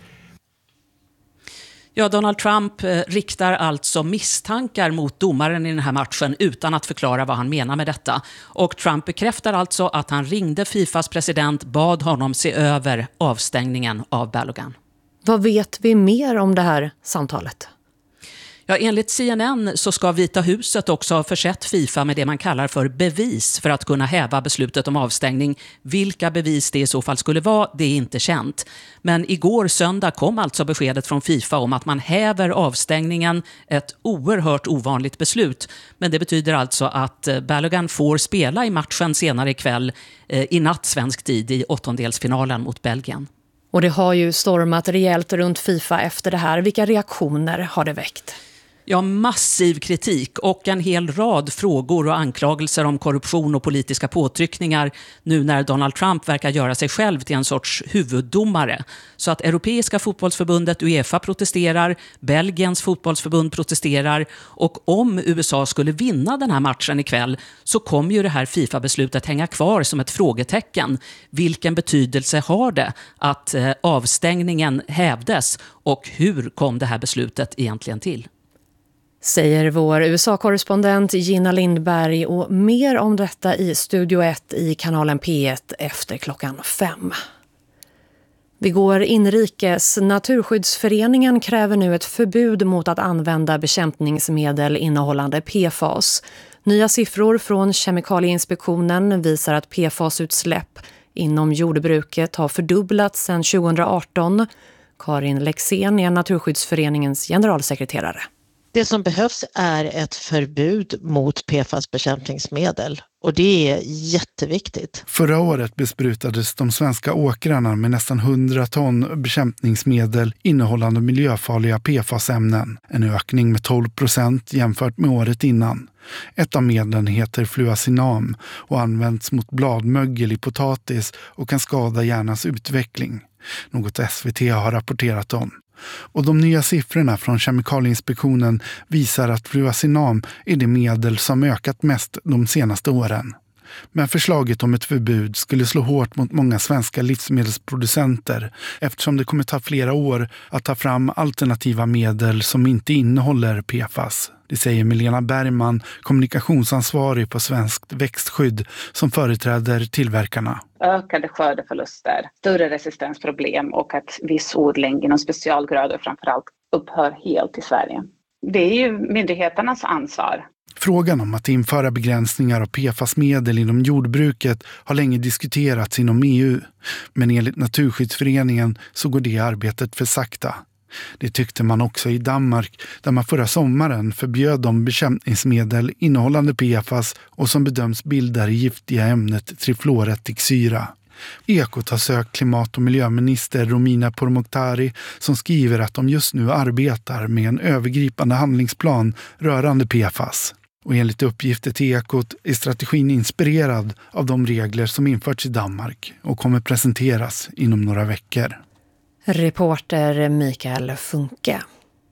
Ja, Donald Trump eh, riktar alltså misstankar mot domaren i den här matchen utan att förklara vad han menar med detta. Och Trump bekräftar alltså att han ringde FIFAs president, bad honom se över avstängningen av Balogun. Vad vet vi mer om det här samtalet? Ja, enligt C N N så ska Vita huset också ha försett FIFA med det man kallar för bevis för att kunna häva beslutet om avstängning. Vilka bevis det i så fall skulle vara, det är inte känt. Men igår söndag kom alltså beskedet från FIFA om att man häver avstängningen, ett oerhört ovanligt beslut. Men det betyder alltså att Balogun får spela i matchen senare ikväll, eh, i natt svensk tid, i åttondelsfinalen mot Belgien. Och det har ju stormat rejält runt FIFA efter det här. Vilka reaktioner har det väckt? Ja, massiv kritik och en hel rad frågor och anklagelser om korruption och politiska påtryckningar nu när Donald Trump verkar göra sig själv till en sorts huvuddomare. Så att Europeiska fotbollsförbundet UEFA protesterar, Belgiens fotbollsförbund protesterar och om U S A skulle vinna den här matchen ikväll så kommer ju det här FIFA-beslutet hänga kvar som ett frågetecken. Vilken betydelse har det att eh, avstängningen hävdes och hur kom det här beslutet egentligen till? Säger vår U S A-korrespondent Gina Lindberg, och mer om detta i Studio ett i kanalen P ett efter klockan fem. Vi går inrikes. Naturskyddsföreningen kräver nu ett förbud mot att använda bekämpningsmedel innehållande P F A S. Nya siffror från Kemikalieinspektionen visar att P F A S-utsläpp inom jordbruket har fördubblats sedan tjugoarton. Karin Lexén är Naturskyddsföreningens generalsekreterare. Det som behövs är ett förbud mot P F A S-bekämpningsmedel och det är jätteviktigt. Förra året besprutades de svenska åkrarna med nästan hundra ton bekämpningsmedel innehållande miljöfarliga P F A S-ämnen. En ökning med tolv procent jämfört med året innan. Ett av medlen heter fluacinam och används mot bladmögel i potatis och kan skada hjärnans utveckling. Något S V T har rapporterat om. Och de nya siffrorna från Kemikalieinspektionen visar att fluacinam är det medel som ökat mest de senaste åren. Men förslaget om ett förbud skulle slå hårt mot många svenska livsmedelsproducenter eftersom det kommer ta flera år att ta fram alternativa medel som inte innehåller P F A S. Det säger Milena Bergman, kommunikationsansvarig på Svenskt växtskydd som företräder tillverkarna. Ökade skördeförluster, större resistensproblem och att viss odling inom specialgrödor framförallt upphör helt i Sverige. Det är ju myndigheternas ansvar. Frågan om att införa begränsningar av P F A S-medel inom jordbruket har länge diskuterats inom E U. Men enligt Naturskyddsföreningen så går det arbetet för sakta. Det tyckte man också i Danmark där man förra sommaren förbjöd de bekämpningsmedel innehållande P F A S och som bedöms bilda det giftiga ämnet trifluoretiksyra. Ekot har sökt klimat- och miljöminister Romina Pourmokhtari som skriver att de just nu arbetar med en övergripande handlingsplan rörande P F A S. Och enligt uppgifter till Ekot är strategin inspirerad av de regler som införts i Danmark och kommer presenteras inom några veckor. Reporter Mikael Funke.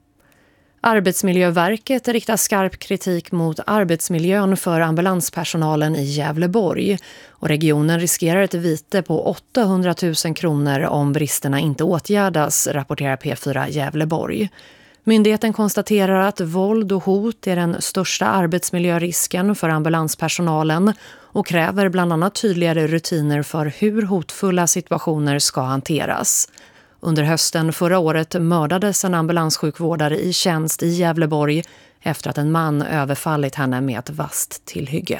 Arbetsmiljöverket riktar skarp kritik mot arbetsmiljön för ambulanspersonalen i Gävleborg. Och regionen riskerar ett vite på åttahundratusen kronor om bristerna inte åtgärdas, rapporterar P fyra Gävleborg. Myndigheten konstaterar att våld och hot är den största arbetsmiljörisken för ambulanspersonalen och kräver bland annat tydligare rutiner för hur hotfulla situationer ska hanteras. Under hösten förra året mördades en ambulanssjukvårdare i tjänst i Gävleborg efter att en man överfallit henne med ett vasst tillhygge.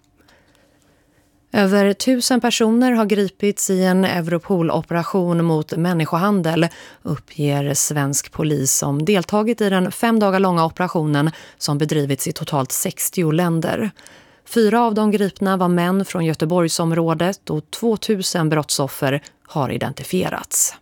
Över tusen personer har gripits i en Europol-operation mot människohandel, uppger svensk polis som deltagit i den fem dagar långa operationen som bedrivits i totalt sextio länder. Fyra av de gripna var män från Göteborgsområdet och tvåtusen brottsoffer har identifierats.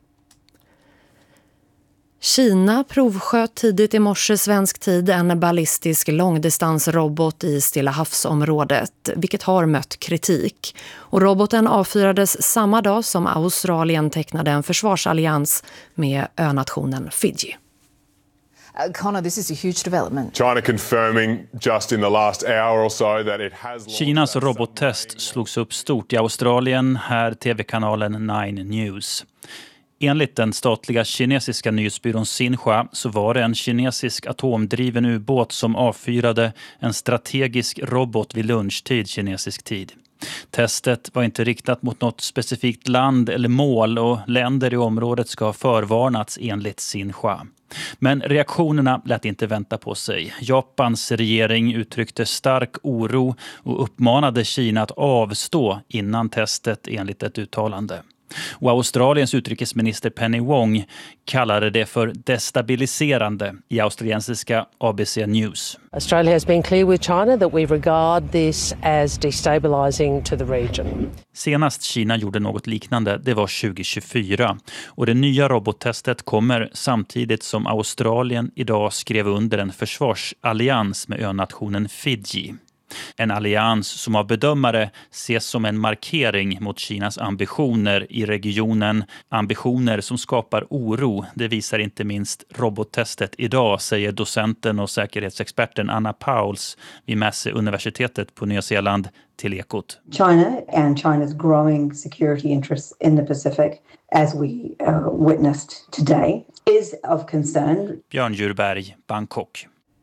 Kina provsköt tidigt i morse svensk tid en ballistisk långdistansrobot i Stilla havsområdet, vilket har mött kritik. Och roboten avfyrades samma dag som Australien tecknade en försvarsallians med önationen Fiji. Uh, Connor, this is a huge development. China confirming just in the last hour or so that it has... Kinas robottest slogs upp stort i Australien, här tv-kanalen Nine News. Enligt den statliga kinesiska nyhetsbyrån Xinhua så var det en kinesisk atomdriven ubåt som avfyrade en strategisk robot vid lunchtid kinesisk tid. Testet var inte riktat mot något specifikt land eller mål och länder i området ska ha förvarnats enligt Xinhua. Men reaktionerna lät inte vänta på sig. Japans regering uttryckte stark oro och uppmanade Kina att avstå innan testet enligt ett uttalande. Och Australiens utrikesminister Penny Wong kallade det för destabiliserande i australiensiska A B C News. Australia has been clear with China that we regard this as destabilizing to the region. Senast Kina gjorde något liknande, det var tjugo tjugofyra. Och det nya robottestet kommer samtidigt som Australien idag skrev under en försvarsallians med önationen Fiji. En allians som av bedömare ses som en markering mot Kinas ambitioner i regionen. Ambitioner som skapar oro. Det visar inte minst robottestet idag, säger docenten och säkerhetsexperten Anna Pauls vid Massey-universitetet på Nya Zeeland till Ekot. China and China's growing security interests in the Pacific, as we uh, witnessed today, is of concern. Björn Djurberg, Bangkok.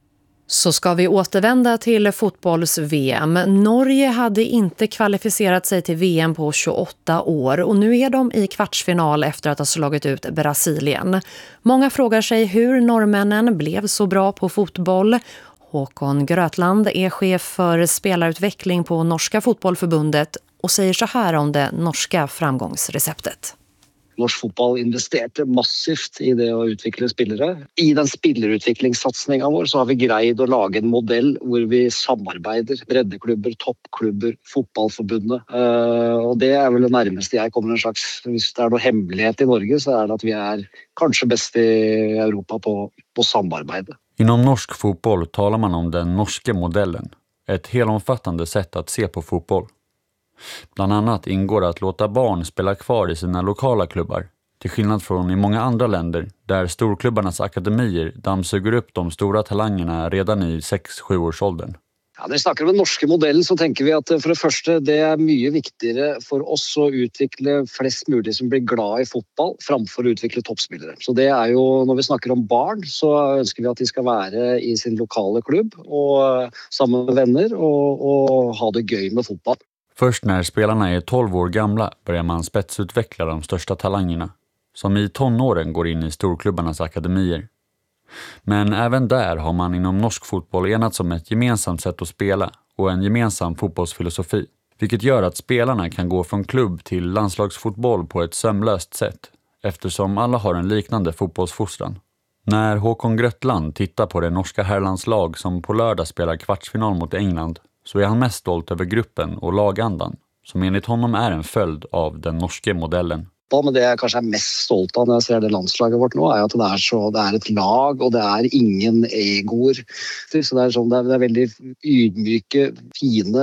Så ska vi återvända till fotbolls-V M. Norge hade inte kvalificerat sig till V M på tjugoåtta år och nu är de i kvartsfinal efter att ha slagit ut Brasilien. Många frågar sig hur norrmännen blev så bra på fotboll. Håkon Grötland är chef för spelarutveckling på Norska fotbollförbundet och säger så här om det norska framgångsreceptet. Norsk fotball investerte massivt i det att utveckla spelare. I den spillerutvecklingssatsningen vår så har vi greid att laga en modell där vi samarbetar breddeklubbar, toppklubbar, fotbollförbundet. Uh, och det är väl det närmaste jag kommer en slags, hvis det är någon hemlighet i Norge så är det att vi är kanske bäst i Europa på, på samarbete. Inom norsk fotboll talar man om den norska modellen. Ett helomfattande sätt att se på fotboll. Bland annat ingår det att låta barn spela kvar i sina lokala klubbar. Till skillnad från i många andra länder där storklubbarnas akademier dammsuger upp de stora talangerna redan i sex sju års åldern. Ja, när vi snackar om den norska modellen så tänker vi att för det första det är mycket viktigare för oss att utveckla flest möjligt som blir glada i fotboll framför att utveckla toppspelare. Så det är ju när vi snackar om barn så önskar vi att de ska vara i sin lokala klubb och samma med vänner och, och ha det göj med fotboll. Först när spelarna är tolv år gamla börjar man spetsutveckla de största talangerna, som i tonåren går in i storklubbarnas akademier. Men även där har man inom norsk fotboll enats om ett gemensamt sätt att spela och en gemensam fotbollsfilosofi, vilket gör att spelarna kan gå från klubb till landslagsfotboll på ett sömlöst sätt, eftersom alla har en liknande fotbollsfostran. När Håkon Grötland tittar på det norska herrlandslag som på lördag spelar kvartsfinal mot England så är han mest stolt över gruppen och lagandan, som enligt honom är en följd av den norska modellen. Men det jag kanske är mest stolt av när jag ser det landslaget vårt nu är att det är så det är ett lag och det är ingen egor. Så det är så det är väldigt ydmyke, fina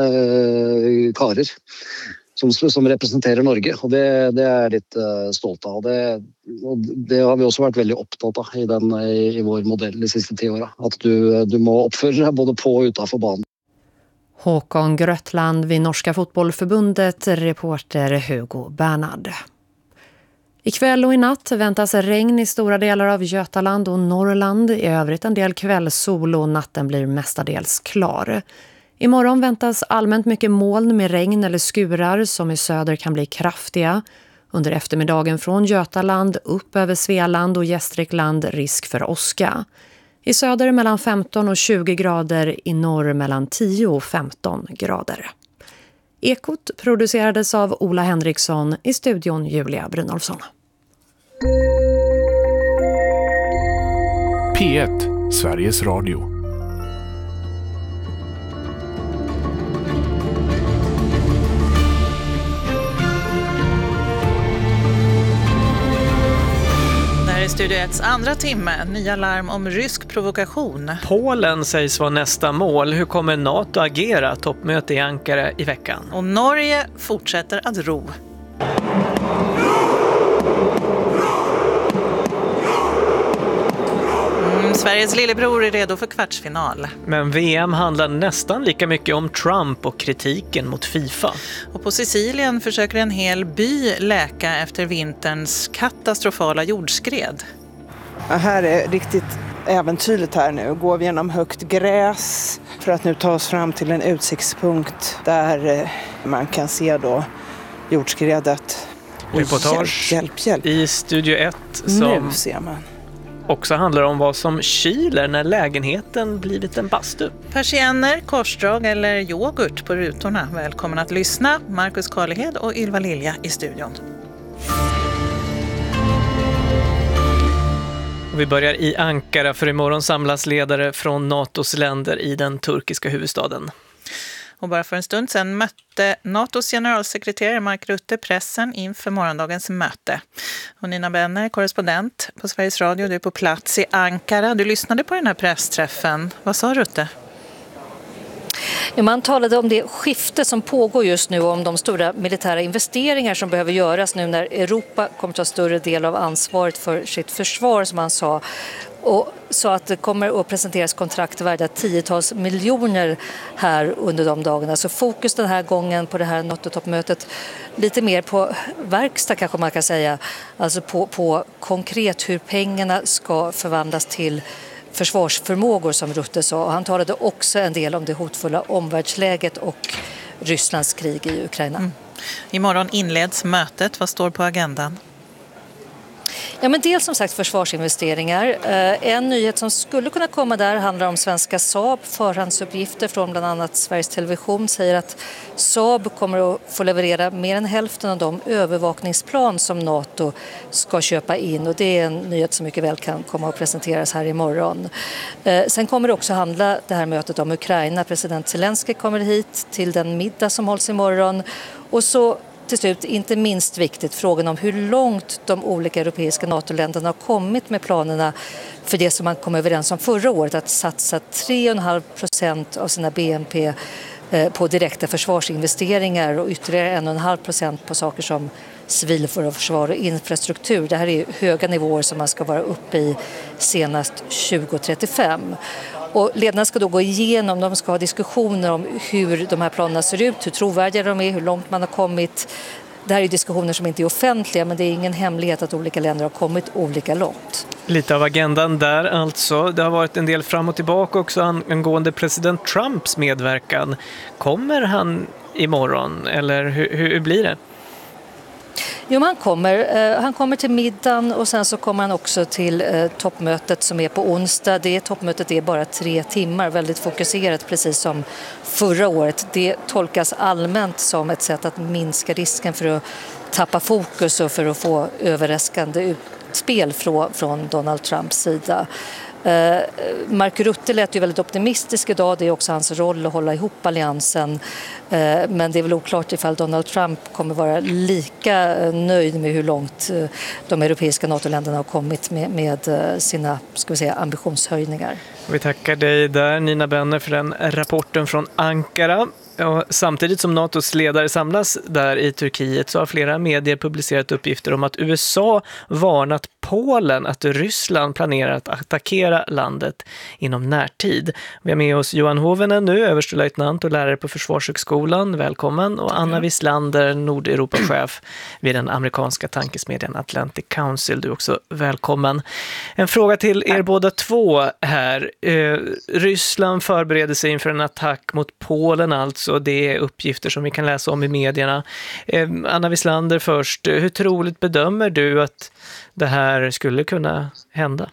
karlar som som representerar Norge och det det är lite stolt av det och det har vi också varit väldigt upptatt av i den i vår modell de sista tio åren att du du må uppföra dig både på och utanför banan. Håkon Grötland vid Norska fotbollförbundet, reporter Hugo Bernhard. Ikväll och i natt väntas regn i stora delar av Götaland och Norrland. I övrigt en del kvällssol och natten blir mestadels klar. Imorgon väntas allmänt mycket moln med regn eller skurar som i söder kan bli kraftiga. Under eftermiddagen från Götaland upp över Svealand och Gästrikland risk för åska. I söder mellan femton och tjugo grader, i norr mellan tio och femton grader. Ekot producerades av Ola Henriksson, i studion Julia Brynolfsson. P ett, Sveriges Radio. I Studio etts andra timme, nya larm om rysk provokation. Polen sägs vara nästa mål. Hur kommer NATO agera? Toppmöte i Ankara i veckan. Och Norge fortsätter att ro. Mm, Sveriges lillebror är redo för kvartsfinal. Men V M handlar nästan lika mycket om Trump och kritiken mot FIFA. Och på Sicilien försöker en hel by läka efter vinterns katastrofala jordskred. Ja, här är riktigt äventyrligt här nu. Går vi genom högt gräs för att nu ta oss fram till en utsiktspunkt där man kan se då jordskredet. Reportage hjälp, hjälp, hjälp. i Studio ett som nu ser man. också handlar om vad som kyler när lägenheten blivit en bastu. Persienner, korsdrag eller yoghurt på rutorna. Välkommen att lyssna. Marcus Karlehed och Ylva Lilja i studion. Och vi börjar i Ankara, för imorgon samlas ledare från NATOs länder i den turkiska huvudstaden. Och bara för en stund sedan mötte NATOs generalsekreterare Mark Rutte pressen inför morgondagens möte. Och Nina Benner, korrespondent på Sveriges Radio, du är på plats i Ankara. Du lyssnade på den här pressträffen. Vad sa Rutte? Ja, man talade om det skifte som pågår just nu och om de stora militära investeringar som behöver göras nu när Europa kommer ta större del av ansvaret för sitt försvar, som man sa. Och så att det kommer att presenteras kontrakt värda tiotals miljoner här under de dagarna. Så fokus den här gången på det här NATO-toppmötet lite mer på verkstad kanske man kan säga. Alltså på, på konkret hur pengarna ska förvandlas till försvarsförmågor, som Rutte sa. Och han talade också en del om det hotfulla omvärldsläget och Rysslands krig i Ukraina. Mm. Imorgon inleds mötet. Vad står på agendan? Ja, men dels som sagt försvarsinvesteringar. En nyhet som skulle kunna komma där handlar om svenska Saab. Förhandsuppgifter från bland annat Sveriges Television säger att Saab kommer att få leverera mer än hälften av de övervakningsplan som NATO ska köpa in. Och det är en nyhet som mycket väl kan komma att presenteras här imorgon. Sen kommer det också handla det här mötet om Ukraina. President Zelensky kommer hit till den middag som hålls imorgon. Och så till slut, inte minst viktigt, frågan om hur långt de olika europeiska NATO-länderna har kommit med planerna för det som man kom överens om förra året, att satsa tre komma fem procent av sina B N P på direkta försvarsinvesteringar och ytterligare en komma fem procent på saker som civilförsvar och infrastruktur. Det här är höga nivåer som man ska vara uppe i senast tjugo trettiofem. Och ledarna ska då gå igenom, de ska ha diskussioner om hur de här planerna ser ut, hur trovärdiga de är, hur långt man har kommit. Det här är diskussioner som inte är offentliga, men det är ingen hemlighet att olika länder har kommit olika långt. Lite av agendan där alltså. Det har varit en del fram och tillbaka också angående president Trumps medverkan. Kommer han imorgon eller hur, hur blir det? Jo, han kommer. Han kommer till middagen och sen så kommer han också till toppmötet som är på onsdag. Det toppmötet är bara tre timmar, väldigt fokuserat precis som förra året. Det tolkas allmänt som ett sätt att minska risken för att tappa fokus och för att få överraskande utspel från Donald Trumps sida. Uh, Mark Rutte lät ju väldigt optimistisk idag, det är också hans roll att hålla ihop alliansen, uh, men det är väl oklart ifall Donald Trump kommer vara lika uh, nöjd med hur långt uh, de europeiska NATO-länderna har kommit med, med uh, sina, ska vi säga, ambitionshöjningar. Vi tackar dig där, Nina Benner, för den rapporten från Ankara. Ja, samtidigt som NATOs ledare samlas där i Turkiet så har flera medier publicerat uppgifter om att U S A varnat Polen att Ryssland planerar att attackera landet inom närtid. Vi har med oss Johan Hovenen nu, överstelöjtnant och lärare på Försvarshögskolan. Välkommen. Och Anna Wislander, Nordeuropachef vid den amerikanska tankesmedjan Atlantic Council. Du är också välkommen. En fråga till er båda två här. Eh, Ryssland förbereder sig inför en attack mot Polen alltså. Så det är uppgifter som vi kan läsa om i medierna. Eh, Anna Wislander först, hur troligt bedömer du att det här skulle kunna hända?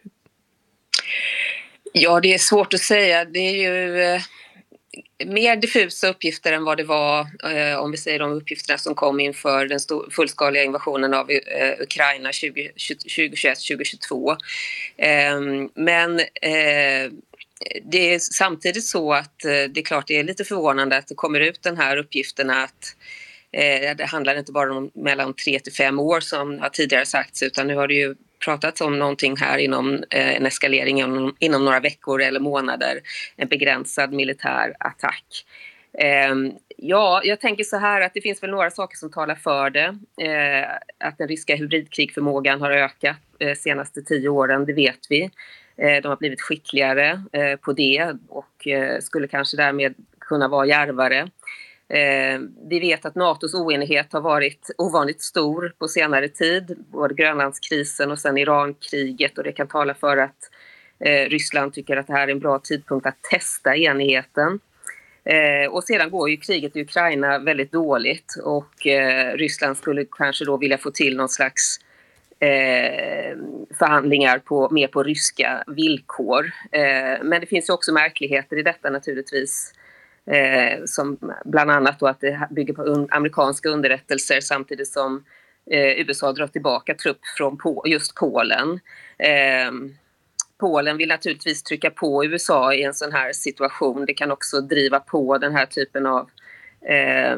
Ja, det är svårt att säga. Det är ju eh, mer diffusa uppgifter än vad det var eh, om vi säger de uppgifterna som kom inför den stor, fullskaliga invasionen av eh, Ukraina tjugo tjugoett tjugo tjugotvå. Eh, men eh, det är samtidigt så att eh, det är klart det är lite förvånande att det kommer ut den här uppgifterna att eh, det handlar inte bara om mellan tre till fem år som har tidigare sagts, utan nu har det ju pratats om någonting här inom eh, en eskalering inom, inom några veckor eller månader, en begränsad militär attack. Eh, ja, jag tänker så här att det finns väl några saker som talar för det. Eh, att den ryska hybridkrigförmågan har ökat eh, senaste tio åren, det vet vi. De har blivit skickligare på det och skulle kanske därmed kunna vara djärvare. Vi vet att NATOs oenighet har varit ovanligt stor på senare tid. Både Grönlandskrisen och sen Irankriget. Och det kan tala för att Ryssland tycker att det här är en bra tidpunkt att testa enigheten. Och sedan går ju kriget i Ukraina väldigt dåligt. Och Ryssland skulle kanske då vilja få till någon slags eh, förhandlingar på, mer på ryska villkor. Eh, men det finns ju också märkligheter i detta naturligtvis. Eh, som bland annat då att det bygger på un- amerikanska underrättelser samtidigt som eh, U S A drar tillbaka trupp från på- just Polen. Eh, Polen vill naturligtvis trycka på U S A i en sån här situation. Det kan också driva på den här typen av eh,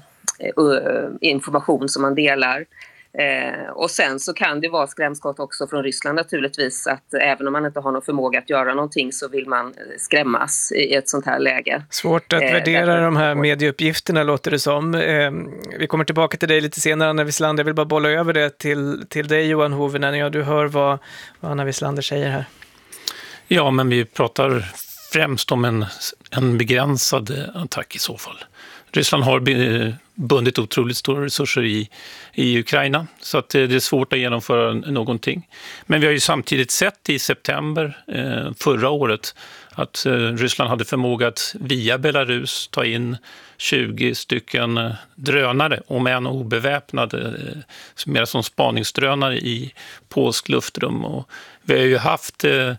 information som man delar. Eh, och sen så kan det vara skrämskott också från Ryssland naturligtvis, att även om man inte har någon förmåga att göra någonting så vill man skrämmas i ett sånt här läge. Svårt att eh, värdera därför... de här medieuppgifterna låter det som. Eh, vi kommer tillbaka till dig lite senare, Anna Wieslander. Jag vill bara bolla över det till, till dig, Johan Hovinen. Ja, du hör vad, vad Anna Wieslander säger här. Ja, men vi pratar främst om en, en begränsad attack i så fall. Ryssland har bundit otroligt stora resurser i, i Ukraina, så att det är svårt att genomföra någonting. Men vi har ju samtidigt sett i september eh, förra året att eh, Ryssland hade förmåga att via Belarus ta in tjugo stycken eh, drönare, om än obeväpnade, eh, mer som spaningsdrönare i polsk luftrum. Och vi har ju haft eh,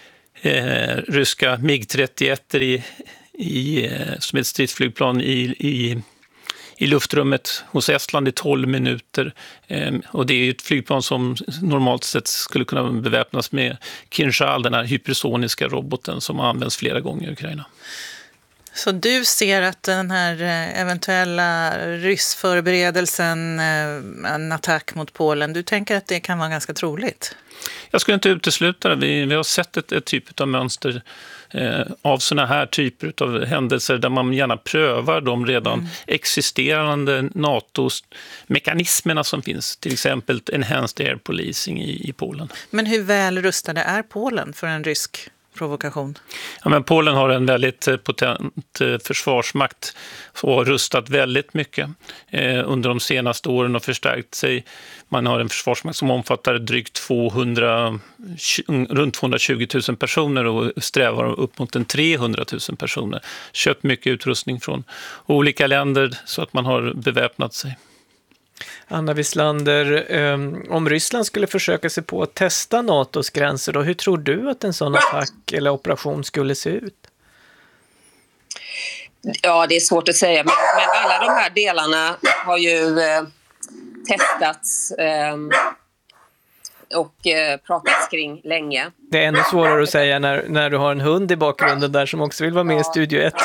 eh, ryska MiG trettioett i I, som ett stridsflygplan i, i, i luftrummet hos Estland i tolv minuter. Ehm, och det är ett flygplan som normalt sett skulle kunna beväpnas med Kinzhal, den här hypersoniska roboten som används flera gånger i Ukraina. Så du ser att den här eventuella ryssförberedelsen, en attack mot Polen, du tänker att det kan vara ganska troligt? Jag skulle inte utesluta det. Vi, vi har sett ett, ett typ av mönster eh, av såna här typer av händelser där man gärna prövar de redan mm. existerande NATO-mekanismerna som finns. Till exempel enhanced air policing i, i Polen. Men hur väl rustade är Polen för en rysk provokation? Ja, men Polen har en väldigt potent försvarsmakt och har rustat väldigt mycket eh, under de senaste åren och förstärkt sig. Man har en försvarsmakt som omfattar drygt tvåhundra, runt tvåhundratjugo tusen personer och strävar upp mot en trehundra tusen personer. Köpt mycket utrustning från olika länder så att man har beväpnat sig. Anna Wieslander, om Ryssland skulle försöka sig på att testa NATOs gränser, då, hur tror du att en sån attack eller operation skulle se ut? Ja, det är svårt att säga, men, men alla de här delarna har ju eh, testats eh, och eh, pratats kring länge. Det är ännu svårare att säga när, när du har en hund i bakgrunden där som också vill vara med ja. i Studio ett.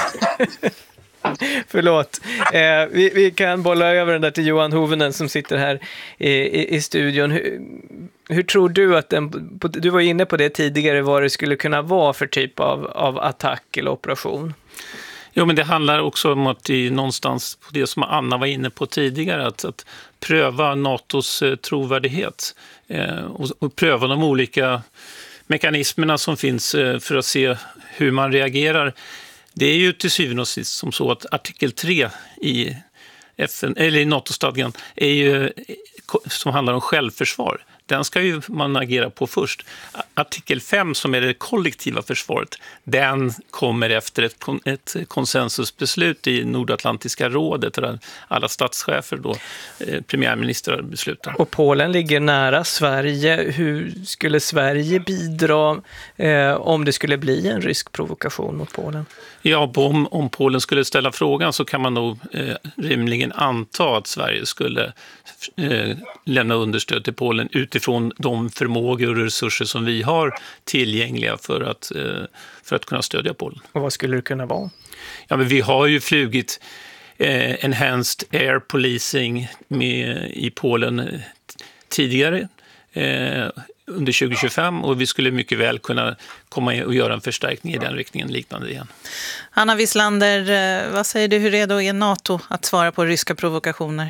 Förlåt. Eh, vi, vi kan bolla över den där till Johan Hovinen som sitter här i, i, i studion. Hur, hur tror du att den, du var inne på det tidigare, vad det skulle kunna vara för typ av, av attack eller operation? Jo, men det handlar också om att det någonstans på det som Anna var inne på tidigare, att, att pröva NATOs eh, trovärdighet eh, och, och pröva de olika mekanismerna som finns eh, för att se hur man reagerar. Det är ju till syvende och sist som så att artikel tre i, F N, eller i NATO-stadgan är ju, som handlar om självförsvar. Den ska ju man agera på först. Artikel fem som är det kollektiva försvaret, den kommer efter ett, ett konsensusbeslut i Nordatlantiska rådet där alla statschefer då, eh, premiärministrar beslutar. Och Polen ligger nära Sverige. Hur skulle Sverige bidra eh, om det skulle bli en rysk provokation mot Polen? Ja, om, om Polen skulle ställa frågan så kan man nog eh, rimligen anta att Sverige skulle eh, lämna understöd till Polen utifrån de förmågor och resurser som vi har tillgängliga för att, eh, för att kunna stödja Polen. Och vad skulle det kunna vara? Ja, men vi har ju flugit eh, enhanced air policing med, i Polen eh, tidigare eh, under tjugo tjugofem och vi skulle mycket väl kunna komma och göra en förstärkning i den riktningen liknande igen. Anna Wieslander, vad säger du, hur redo är NATO att svara på ryska provokationer?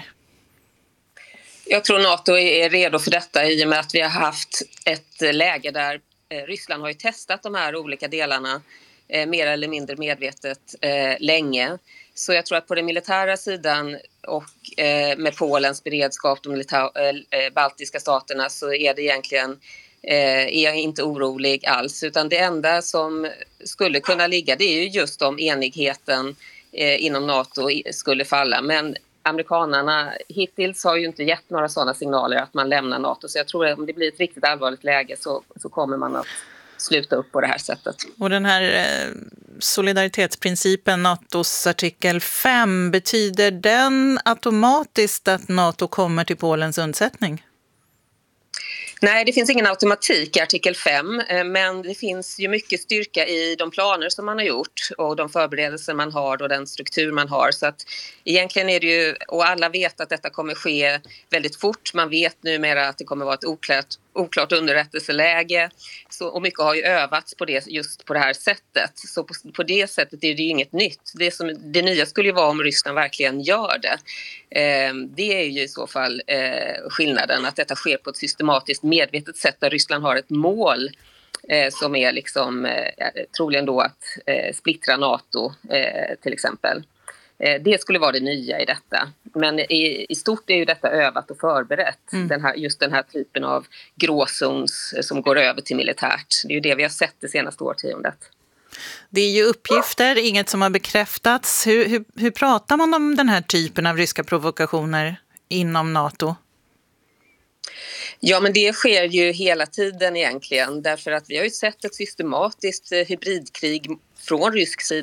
Jag tror NATO är redo för detta i och med att vi har haft ett läge där Ryssland har ju testat de här olika delarna eh, mer eller mindre medvetet eh, länge. Så jag tror att på den militära sidan och eh, med Polens beredskap, de milita- eh, baltiska staterna, så är det egentligen eh, är jag inte orolig alls. Utan det enda som skulle kunna ligga, det är ju just om enigheten eh, inom NATO skulle falla. Men amerikanerna hittills har ju inte gett några sådana signaler att man lämnar NATO. Så jag tror att om det blir ett riktigt allvarligt läge så, så kommer man att sluta upp på det här sättet. Och den här eh, solidaritetsprincipen, NATOs artikel fem, betyder den automatiskt att NATO kommer till Polens undsättning? Nej, det finns ingen automatik i artikel fem, men det finns ju mycket styrka i de planer som man har gjort och de förberedelser man har och den struktur man har. Så att egentligen är det ju, och alla vet att detta kommer ske väldigt fort. Man vet numera att det kommer vara ett oklart, oklart underrättelseläge. Så, och mycket har ju övats på det, just på det här sättet. Så på, på det sättet är det ju inget nytt. Det, som, det nya skulle ju vara om Ryssland verkligen gör det. Eh, det är ju i så fall eh, skillnaden, att detta sker på ett systematiskt medvetet sätt där Ryssland har ett mål eh, som är liksom, eh, troligen då att eh, splittra NATO eh, till exempel. Eh, det skulle vara det nya i detta. Men i, i stort är ju detta övat och förberett. Mm. Den här, just den här typen av gråzons som går över till militärt. Det är ju det vi har sett det senaste årtiondet. Det är ju uppgifter, inget som har bekräftats. Hur, hur, hur pratar man om den här typen av ryska provokationer inom NATO? Ja, men det sker ju hela tiden egentligen, därför att vi har ju sett ett systematiskt hybridkrig från rysk sida